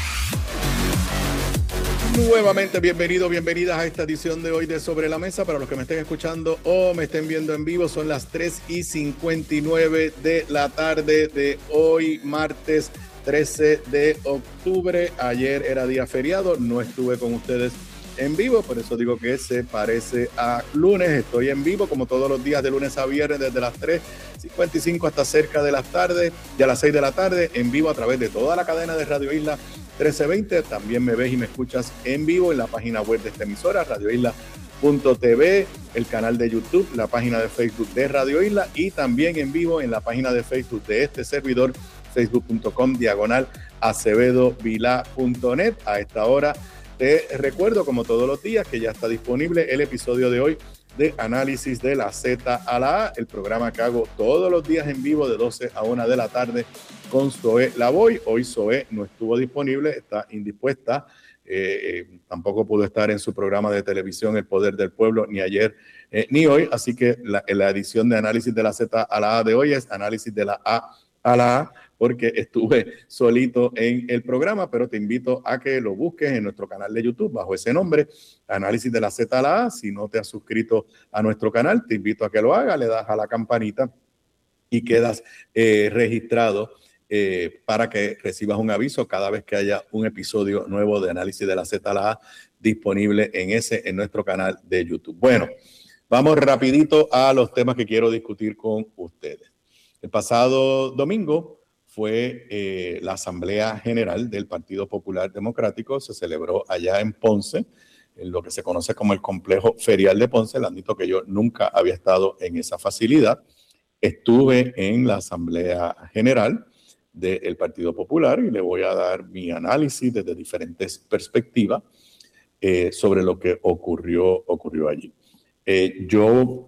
Nuevamente, bienvenidos, bienvenidas a esta edición de hoy de Sobre la Mesa. Para los que me estén escuchando o me estén viendo en vivo, son las tres y cincuenta y nueve de la tarde de hoy, martes trece de octubre. Ayer era día feriado, no estuve con ustedes en vivo, por eso digo que se parece a lunes. Estoy en vivo como todos los días de lunes a viernes desde las tres cincuenta y cinco hasta cerca de las tardes, ya a las seis de la tarde, en vivo a través de toda la cadena de Radio Isla trece veinte. También me ves y me escuchas en vivo en la página web de esta emisora, radio isla punto t v, el canal de YouTube, la página de Facebook de Radio Isla y también en vivo en la página de Facebook de este servidor, facebook punto com diagonal acevedo vilá punto net. A esta hora te recuerdo, como todos los días, que ya está disponible el episodio de hoy de Análisis de la Z a la A, el programa que hago todos los días en vivo de doce a una de la tarde con Zoe Lavoy. Hoy Zoe no estuvo disponible, está indispuesta, eh, eh, tampoco pudo estar en su programa de televisión El Poder del Pueblo, ni ayer eh, ni hoy, así que la, la edición de Análisis de la Z a la A de hoy es Análisis de la A a la A, porque estuve solito en el programa, pero te invito a que lo busques en nuestro canal de YouTube bajo ese nombre, Análisis de la Z a la A. Si no te has suscrito a nuestro canal, te invito a que lo hagas, le das a la campanita y quedas eh, registrado eh, para que recibas un aviso cada vez que haya un episodio nuevo de Análisis de la Z a la A disponible en ese, en nuestro canal de YouTube. Bueno, vamos rapidito a los temas que quiero discutir con ustedes. El pasado domingo fue eh, la Asamblea General del Partido Popular Democrático. Se celebró allá en Ponce, en lo que se conoce como el Complejo Ferial de Ponce. Le admito que yo nunca había estado en esa facilidad. Estuve en la Asamblea General del Partido Popular y le voy a dar mi análisis desde diferentes perspectivas eh, sobre lo que ocurrió, ocurrió allí. Eh, yo...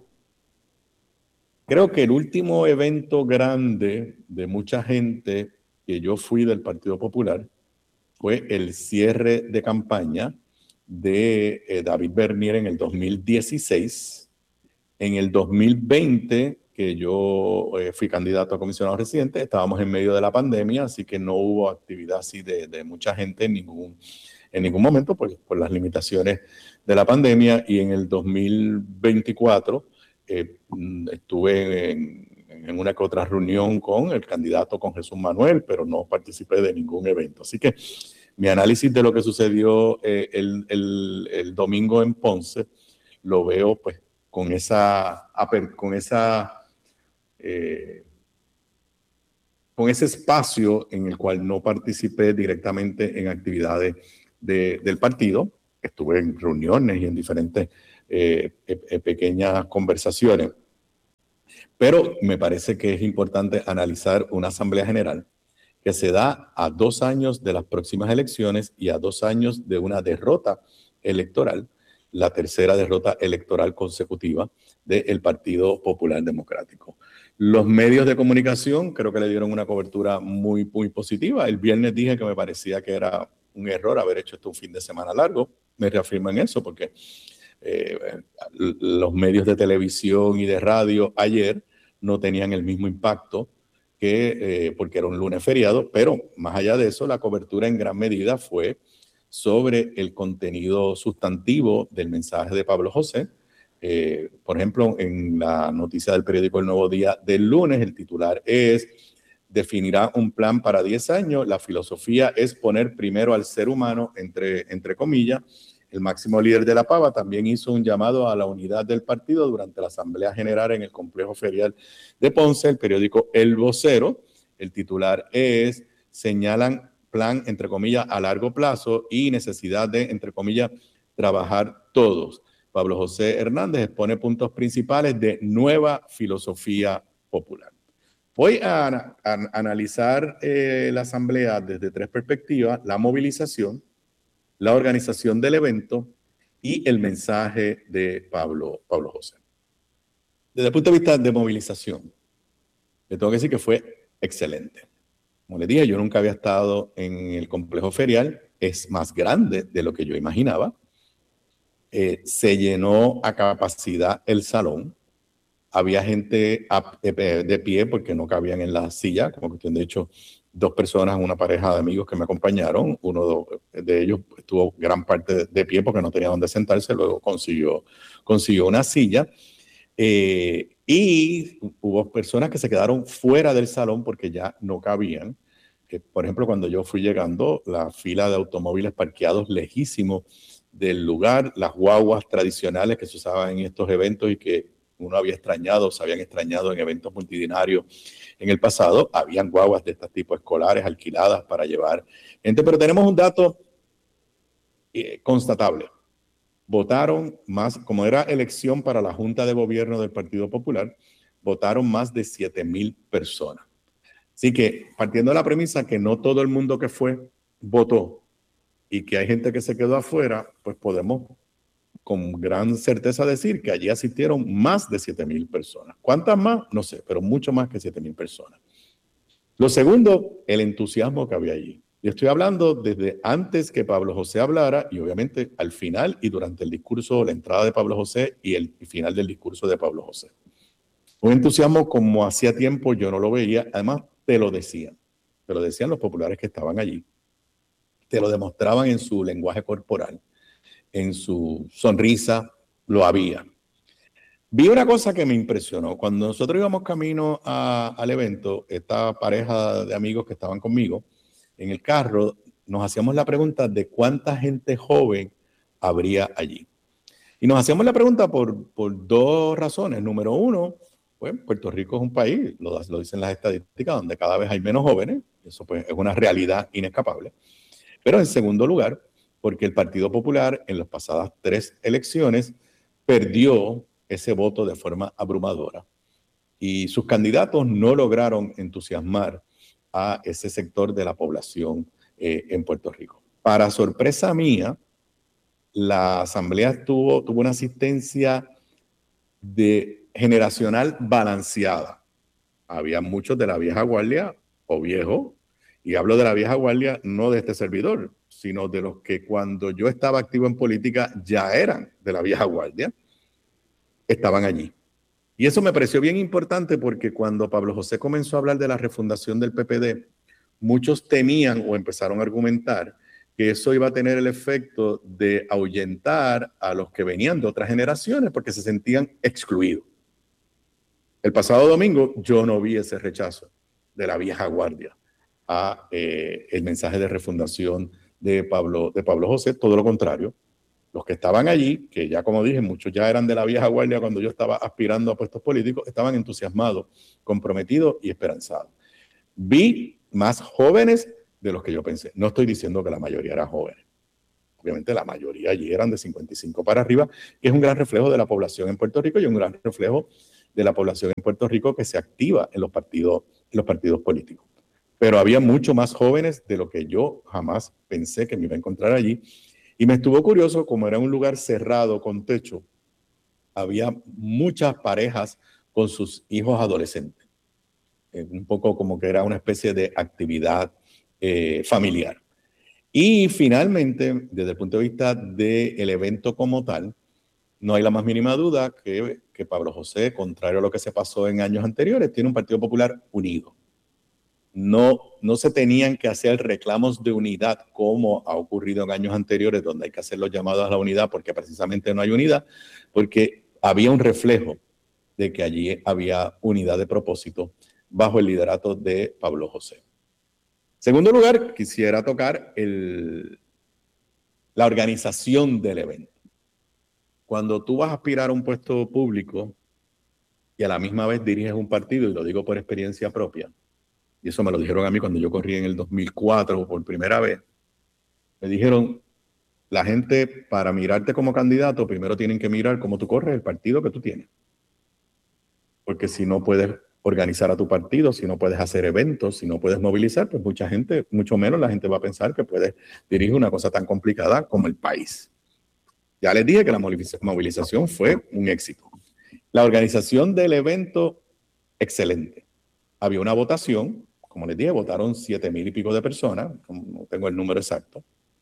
Creo que el último evento grande de mucha gente que yo fui del Partido Popular fue el cierre de campaña de eh, David Bernier en el dos mil dieciséis. En el dos mil veinte, que yo eh, fui candidato a comisionado residente, estábamos en medio de la pandemia, así que no hubo actividad así de, de mucha gente en ningún, en ningún momento por, por las limitaciones de la pandemia. Y en el dos mil veinticuatro eh, estuve en, en una que otra reunión con el candidato, con Jesús Manuel, pero no participé de ningún evento. Así que mi análisis de lo que sucedió eh, el, el, el domingo en Ponce lo veo pues con esa, con esa eh, con ese espacio en el cual no participé directamente en actividades de, del partido. Estuve en reuniones y en diferentes eh, eh, pequeñas conversaciones. Pero me parece que es importante analizar una asamblea general que se da a dos años de las próximas elecciones y a dos años de una derrota electoral, la tercera derrota electoral consecutiva del Partido Popular Democrático. Los medios de comunicación creo que le dieron una cobertura muy, muy positiva. El viernes dije que me parecía que era un error haber hecho esto un fin de semana largo. Me reafirmo en eso porque eh, los medios de televisión y de radio ayer no tenían el mismo impacto que, eh, porque era un lunes feriado, pero más allá de eso, la cobertura en gran medida fue sobre el contenido sustantivo del mensaje de Pablo José. Eh, por ejemplo, en la noticia del periódico El Nuevo Día del lunes, el titular es: definirá un plan para diez años. La filosofía es poner primero al ser humano, entre, entre comillas. El máximo líder de la Pava también hizo un llamado a la unidad del partido durante la Asamblea General en el complejo ferial de Ponce. El periódico El Vocero, el titular es: señalan plan, entre comillas, a largo plazo y necesidad de, entre comillas, trabajar todos. Pablo José Hernández expone puntos principales de nueva filosofía popular. Voy a, a, a analizar eh, la asamblea desde tres perspectivas: la movilización, la organización del evento y el mensaje de Pablo, Pablo José. Desde el punto de vista de movilización, le tengo que decir que fue excelente. Como les dije, yo nunca había estado en el complejo ferial, es más grande de lo que yo imaginaba. Eh, se llenó a capacidad el salón. Había gente a, eh, de pie porque no cabían en la silla, como cuestión de hecho, dos personas, una pareja de amigos que me acompañaron. Uno de ellos estuvo gran parte de pie porque no tenía dónde sentarse, luego consiguió, consiguió una silla. Eh, y hubo personas que se quedaron fuera del salón porque ya no cabían. Eh, por ejemplo, cuando yo fui llegando, la fila de automóviles parqueados lejísimos del lugar, las guaguas tradicionales que se usaban en estos eventos y que uno había extrañado, se habían extrañado en eventos multitudinarios en el pasado. Habían guaguas de este tipo escolares alquiladas para llevar gente, pero tenemos un dato eh, constatable. Votaron más, como era elección para la Junta de Gobierno del Partido Popular, votaron más de siete mil personas. Así que, partiendo de la premisa que no todo el mundo que fue votó y que hay gente que se quedó afuera, pues podemos con gran certeza decir que allí asistieron más de siete mil personas. ¿Cuántas más? No sé, pero mucho más que siete mil personas. Lo segundo, el entusiasmo que había allí. Yo estoy hablando desde antes que Pablo José hablara y obviamente al final y durante el discurso, la entrada de Pablo José y el final del discurso de Pablo José. Un entusiasmo como hacía tiempo yo no lo veía. Además, te lo decían. Te lo decían los populares que estaban allí. Te lo demostraban en su lenguaje corporal, en su sonrisa, lo había. Vi una cosa que me impresionó. Cuando nosotros íbamos camino a, al evento, esta pareja de amigos que estaban conmigo, en el carro, nos hacíamos la pregunta de cuánta gente joven habría allí. Y nos hacíamos la pregunta por, por dos razones. Número uno, pues Puerto Rico es un país, lo, lo dicen las estadísticas, donde cada vez hay menos jóvenes. Eso pues es una realidad inescapable. Pero en segundo lugar, porque el Partido Popular en las pasadas tres elecciones perdió ese voto de forma abrumadora. Y sus candidatos no lograron entusiasmar a ese sector de la población eh, en Puerto Rico. Para sorpresa mía, la asamblea tuvo, tuvo una asistencia de generacional balanceada. Había muchos de la vieja guardia o viejo Y hablo de la vieja guardia, no de este servidor, sino de los que cuando yo estaba activo en política ya eran de la vieja guardia, estaban allí. Y eso me pareció bien importante porque cuando Pablo José comenzó a hablar de la refundación del P P D, muchos temían o empezaron a argumentar que eso iba a tener el efecto de ahuyentar a los que venían de otras generaciones porque se sentían excluidos. El pasado domingo yo no vi ese rechazo de la vieja guardia a eh, el mensaje de refundación de Pablo, de Pablo José, todo lo contrario. Los que estaban allí, que ya como dije, muchos ya eran de la vieja guardia cuando yo estaba aspirando a puestos políticos, estaban entusiasmados, comprometidos y esperanzados. Vi más jóvenes de los que yo pensé. No estoy diciendo que la mayoría eran jóvenes. Obviamente la mayoría allí eran de cincuenta y cinco para arriba, que es un gran reflejo de la población en Puerto Rico y un gran reflejo de la población en Puerto Rico que se activa en los partidos, en los partidos políticos. Pero había mucho más jóvenes de lo que yo jamás pensé que me iba a encontrar allí. Y me estuvo curioso, como era un lugar cerrado con techo, había muchas parejas con sus hijos adolescentes. Eh, un poco como que era una especie de actividad eh, familiar. Y finalmente, desde el punto de vista del evento como tal, no hay la más mínima duda que, que Pablo José, contrario a lo que se pasó en años anteriores, tiene un Partido Popular unido. No, no se tenían que hacer reclamos de unidad como ha ocurrido en años anteriores, donde hay que hacer los llamados a la unidad porque precisamente no hay unidad, porque había un reflejo de que allí había unidad de propósito bajo el liderato de Pablo José. Segundo lugar, quisiera tocar el, la organización del evento. Cuando tú vas a aspirar a un puesto público y a la misma vez diriges un partido, y lo digo por experiencia propia, y eso me lo dijeron a mí cuando yo corrí en el dos mil cuatro por primera vez, me dijeron, la gente para mirarte como candidato, primero tienen que mirar cómo tú corres el partido que tú tienes. Porque si no puedes organizar a tu partido, si no puedes hacer eventos, si no puedes movilizar, pues mucha gente, mucho menos la gente va a pensar que puedes dirigir una cosa tan complicada como el país. Ya les dije que la movilización fue un éxito. La organización del evento, excelente. Había una votación. Como les dije, votaron siete mil y pico de personas, no tengo el número exacto.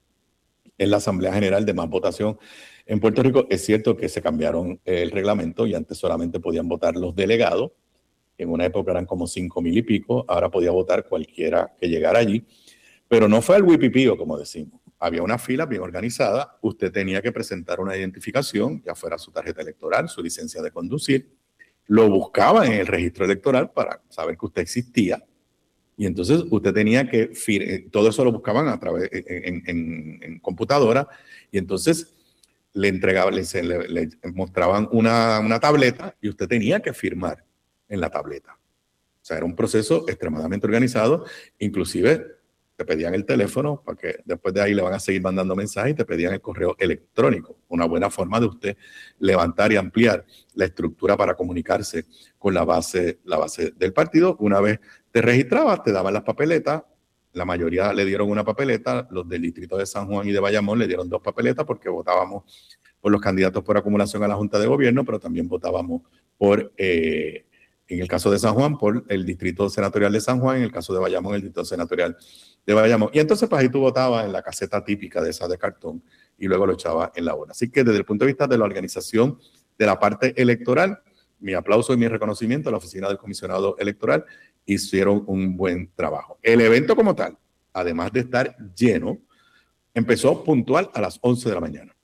Es la Asamblea General de más votación en Puerto Rico. Es cierto que se cambiaron el reglamento y antes solamente podían votar los delegados. En una época eran como cinco mil y pico, ahora podía votar cualquiera que llegara allí. Pero no fue al huipipío, como decimos. Había una fila bien organizada, usted tenía que presentar una identificación, ya fuera su tarjeta electoral, su licencia de conducir. Lo buscaban en el registro electoral para saber que usted existía. Y entonces usted tenía que, todo eso lo buscaban a través, en, en, en computadora, y entonces le entregaban, le, le, le mostraban una, una tableta y usted tenía que firmar en la tableta. O sea, era un proceso extremadamente organizado, inclusive te pedían el teléfono, para que después de ahí le van a seguir mandando mensajes y te pedían el correo electrónico, una buena forma de usted levantar y ampliar la estructura para comunicarse con la base, la base del partido. Una vez te registrabas, te daban las papeletas, la mayoría le dieron una papeleta, los del distrito de San Juan y de Bayamón le dieron dos papeletas porque votábamos por los candidatos por acumulación a la Junta de Gobierno, pero también votábamos por, eh, en el caso de San Juan, por el distrito senatorial de San Juan, en el caso de Bayamón, el distrito senatorial de Bayamón. Y entonces pues ahí tú votabas en la caseta típica de esa de cartón y luego lo echabas en la urna. Así que desde el punto de vista de la organización de la parte electoral, mi aplauso y mi reconocimiento a la oficina del comisionado electoral, hicieron un buen trabajo. El evento como tal, además de estar lleno, empezó puntual a las once de la mañana.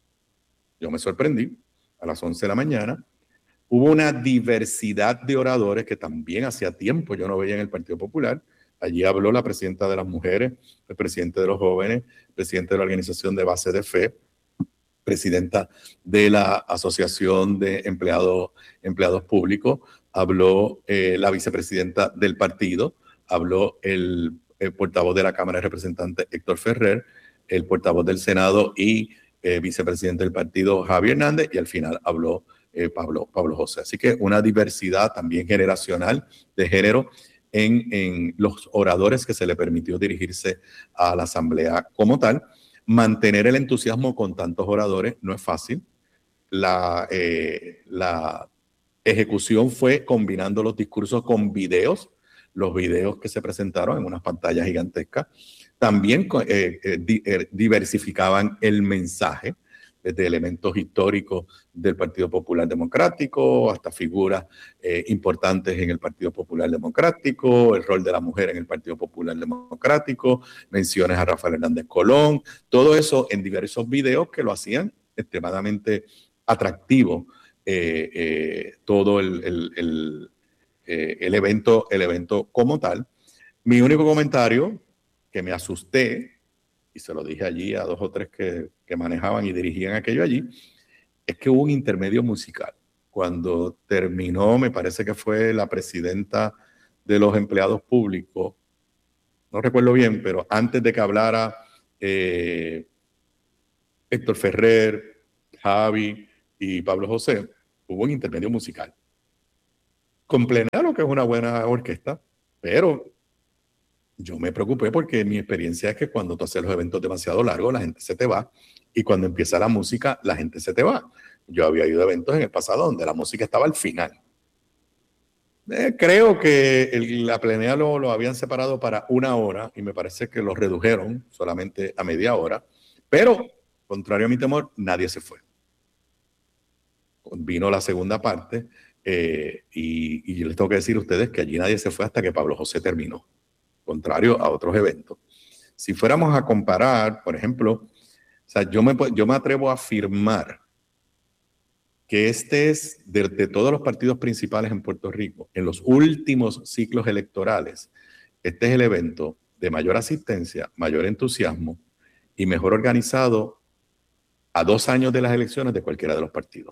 Yo me sorprendí, a las once de la mañana. Hubo una diversidad de oradores que también hacía tiempo yo no veía en el Partido Popular. Allí habló la presidenta de las mujeres, el presidente de los jóvenes, el presidente de la Organización de Base de Fe, presidenta de la Asociación de Empleados, Empleados Públicos, habló eh, la vicepresidenta del partido, habló el, el portavoz de la Cámara de Representantes, Héctor Ferrer, el portavoz del Senado y eh, vicepresidente del partido, Javier Hernández, y al final habló eh, Pablo, Pablo José. Así que una diversidad también generacional de género en, en los oradores que se le permitió dirigirse a la asamblea como tal. Mantener el entusiasmo con tantos oradores no es fácil. La, eh, la ejecución fue combinando los discursos con videos. los videos que se presentaron en unas pantallas gigantescas también eh, eh, di, eh, diversificaban el mensaje, desde elementos históricos del Partido Popular Democrático hasta figuras eh, importantes en el Partido Popular Democrático, el rol de la mujer en el Partido Popular Democrático, menciones a Rafael Hernández Colón, todo eso en diversos videos que lo hacían extremadamente atractivo, eh, eh, todo el, el, el, eh, el, evento, el evento como tal. Mi único comentario, que me asusté, y se lo dije allí a dos o tres que, que manejaban y dirigían aquello allí, es que hubo un intermedio musical. Cuando terminó, me parece que fue la presidenta de los empleados públicos, no recuerdo bien, pero antes de que hablara eh, Héctor Ferrer, Javi y Pablo José, hubo un intermedio musical. Con Plenero, que es una buena orquesta, pero yo me preocupé porque mi experiencia es que cuando tú haces los eventos demasiado largos, la gente se te va, y cuando empieza la música, la gente se te va. Yo había ido a eventos en el pasado donde la música estaba al final. Eh, creo que el, la plenea lo, lo habían separado para una hora y me parece que lo redujeron solamente a media hora, pero, contrario a mi temor, nadie se fue. Vino la segunda parte eh, y, y yo les tengo que decir a ustedes que allí nadie se fue hasta que Pablo José terminó, contrario a otros eventos. Si fuéramos a comparar, por ejemplo, o sea, yo, me, yo me atrevo a afirmar que este es, de, de todos los partidos principales en Puerto Rico, en los últimos ciclos electorales, este es el evento de mayor asistencia, mayor entusiasmo y mejor organizado a dos años de las elecciones de cualquiera de los partidos.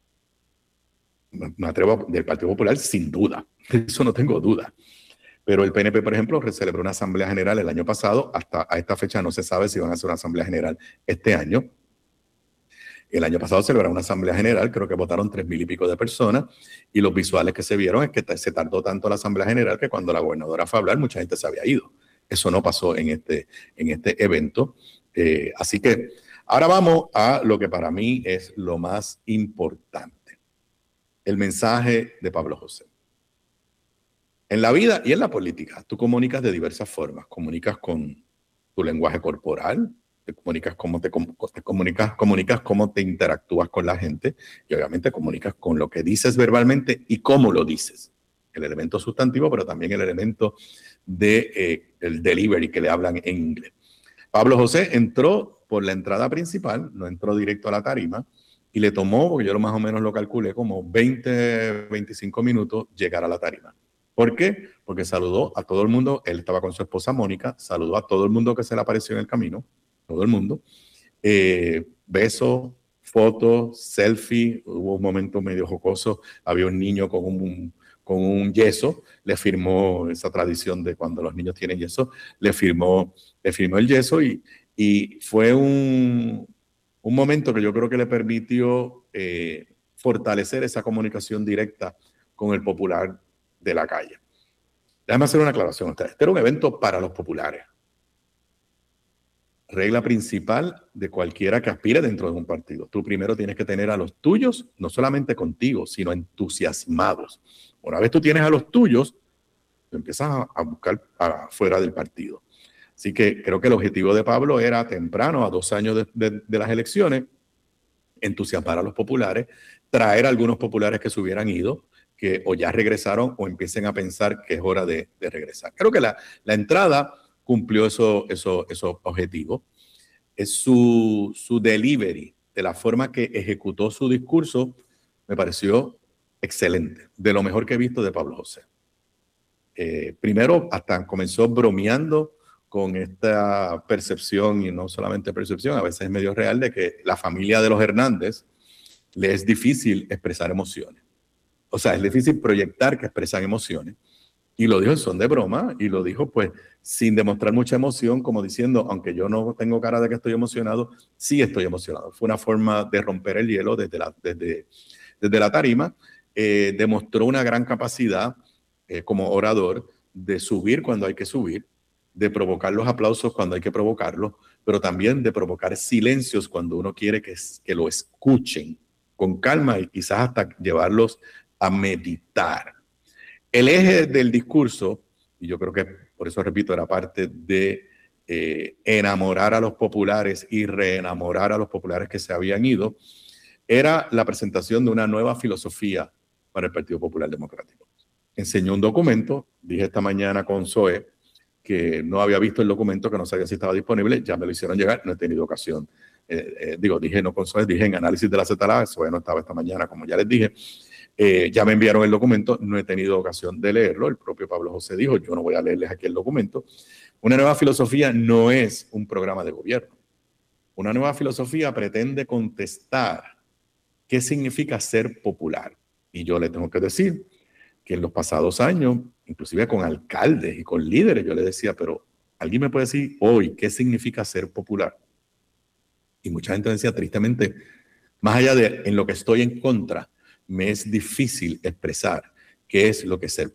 Me atrevo a, del Partido Popular, sin duda, de eso no tengo duda. Pero el P N P, por ejemplo, celebró una asamblea general el año pasado. Hasta a esta fecha no se sabe si van a hacer una asamblea general este año. El año pasado celebraron una asamblea general, creo que votaron tres mil y pico de personas, y los visuales que se vieron es que se tardó tanto la asamblea general que cuando la gobernadora fue a hablar, mucha gente se había ido. Eso no pasó en este, en este evento. Eh, así que ahora vamos a lo que para mí es lo más importante. El mensaje de Pablo José. En la vida y en la política, tú comunicas de diversas formas. Comunicas con tu lenguaje corporal, te comunicas cómo te, te comunicas, comunicas cómo te interactúas con la gente y obviamente comunicas con lo que dices verbalmente y cómo lo dices. El elemento sustantivo, pero también el elemento de eh, el delivery que le hablan en inglés. Pablo José entró por la entrada principal, no entró directo a la tarima y le tomó, porque yo lo más o menos lo calculé, como veinte, veinticinco minutos llegar a la tarima. ¿Por qué? Porque saludó a todo el mundo, él estaba con su esposa Mónica, saludó a todo el mundo que se le apareció en el camino, todo el mundo, eh, besos, fotos, selfie, hubo un momento medio jocoso, había un niño con un, con un yeso, le firmó esa tradición de cuando los niños tienen yeso, le firmó, le firmó el yeso y, y fue un, un momento que yo creo que le permitió eh, fortalecer esa comunicación directa con el popular de la calle. Déjame hacer una aclaración. Este era un evento para los populares. Regla principal de cualquiera que aspire dentro de un partido. Tú primero tienes que tener a los tuyos, no solamente contigo, sino entusiasmados. Una vez tú tienes a los tuyos, tú empiezas a, a buscar para fuera del partido. Así que creo que el objetivo de Pablo era temprano, a dos años de, de, de las elecciones, entusiasmar a los populares, traer a algunos populares que se hubieran ido, que o ya regresaron o empiecen a pensar que es hora de, de regresar. Creo que la, la entrada cumplió esos eso, eso objetivos. Es su, su delivery, de la forma que ejecutó su discurso, me pareció excelente, de lo mejor que he visto de Pablo José. Eh, primero, hasta comenzó bromeando con esta percepción, y no solamente percepción, a veces es medio real, de que la familia de los Hernández le es difícil expresar emociones. O sea, es difícil proyectar que expresan emociones. Y lo dijo en son de broma, y lo dijo pues sin demostrar mucha emoción, como diciendo, aunque yo no tengo cara de que estoy emocionado, sí estoy emocionado. Fue una forma de romper el hielo desde la, desde, desde la tarima. Eh, demostró una gran capacidad eh, como orador de subir cuando hay que subir, de provocar los aplausos cuando hay que provocarlos, pero también de provocar silencios cuando uno quiere que, que lo escuchen con calma y quizás hasta llevarlos a meditar. El eje del discurso y yo creo que, por eso repito, era parte de eh, enamorar a los populares y reenamorar a los populares que se habían ido, era la presentación de una nueva filosofía para el Partido Popular Democrático. Enseñó un documento, dije esta mañana con Zoe, que no había visto el documento, que no sabía si estaba disponible, ya me lo hicieron llegar, no he tenido ocasión. Eh, eh, digo, dije no con Zoe, dije en análisis de la Z L A, Zoe no estaba esta mañana, como ya les dije. Eh, ya me enviaron el documento, no he tenido ocasión de leerlo. El propio Pablo José dijo, yo no voy a leerles aquí el documento. Una nueva filosofía no es un programa de gobierno. Una nueva filosofía pretende contestar qué significa ser popular. Y yo le tengo que decir que en los pasados años, inclusive con alcaldes y con líderes, yo le decía, pero ¿alguien me puede decir hoy qué significa ser popular? Y mucha gente decía, tristemente, más allá de en lo que estoy en contra, me es difícil expresar qué es lo que, ser,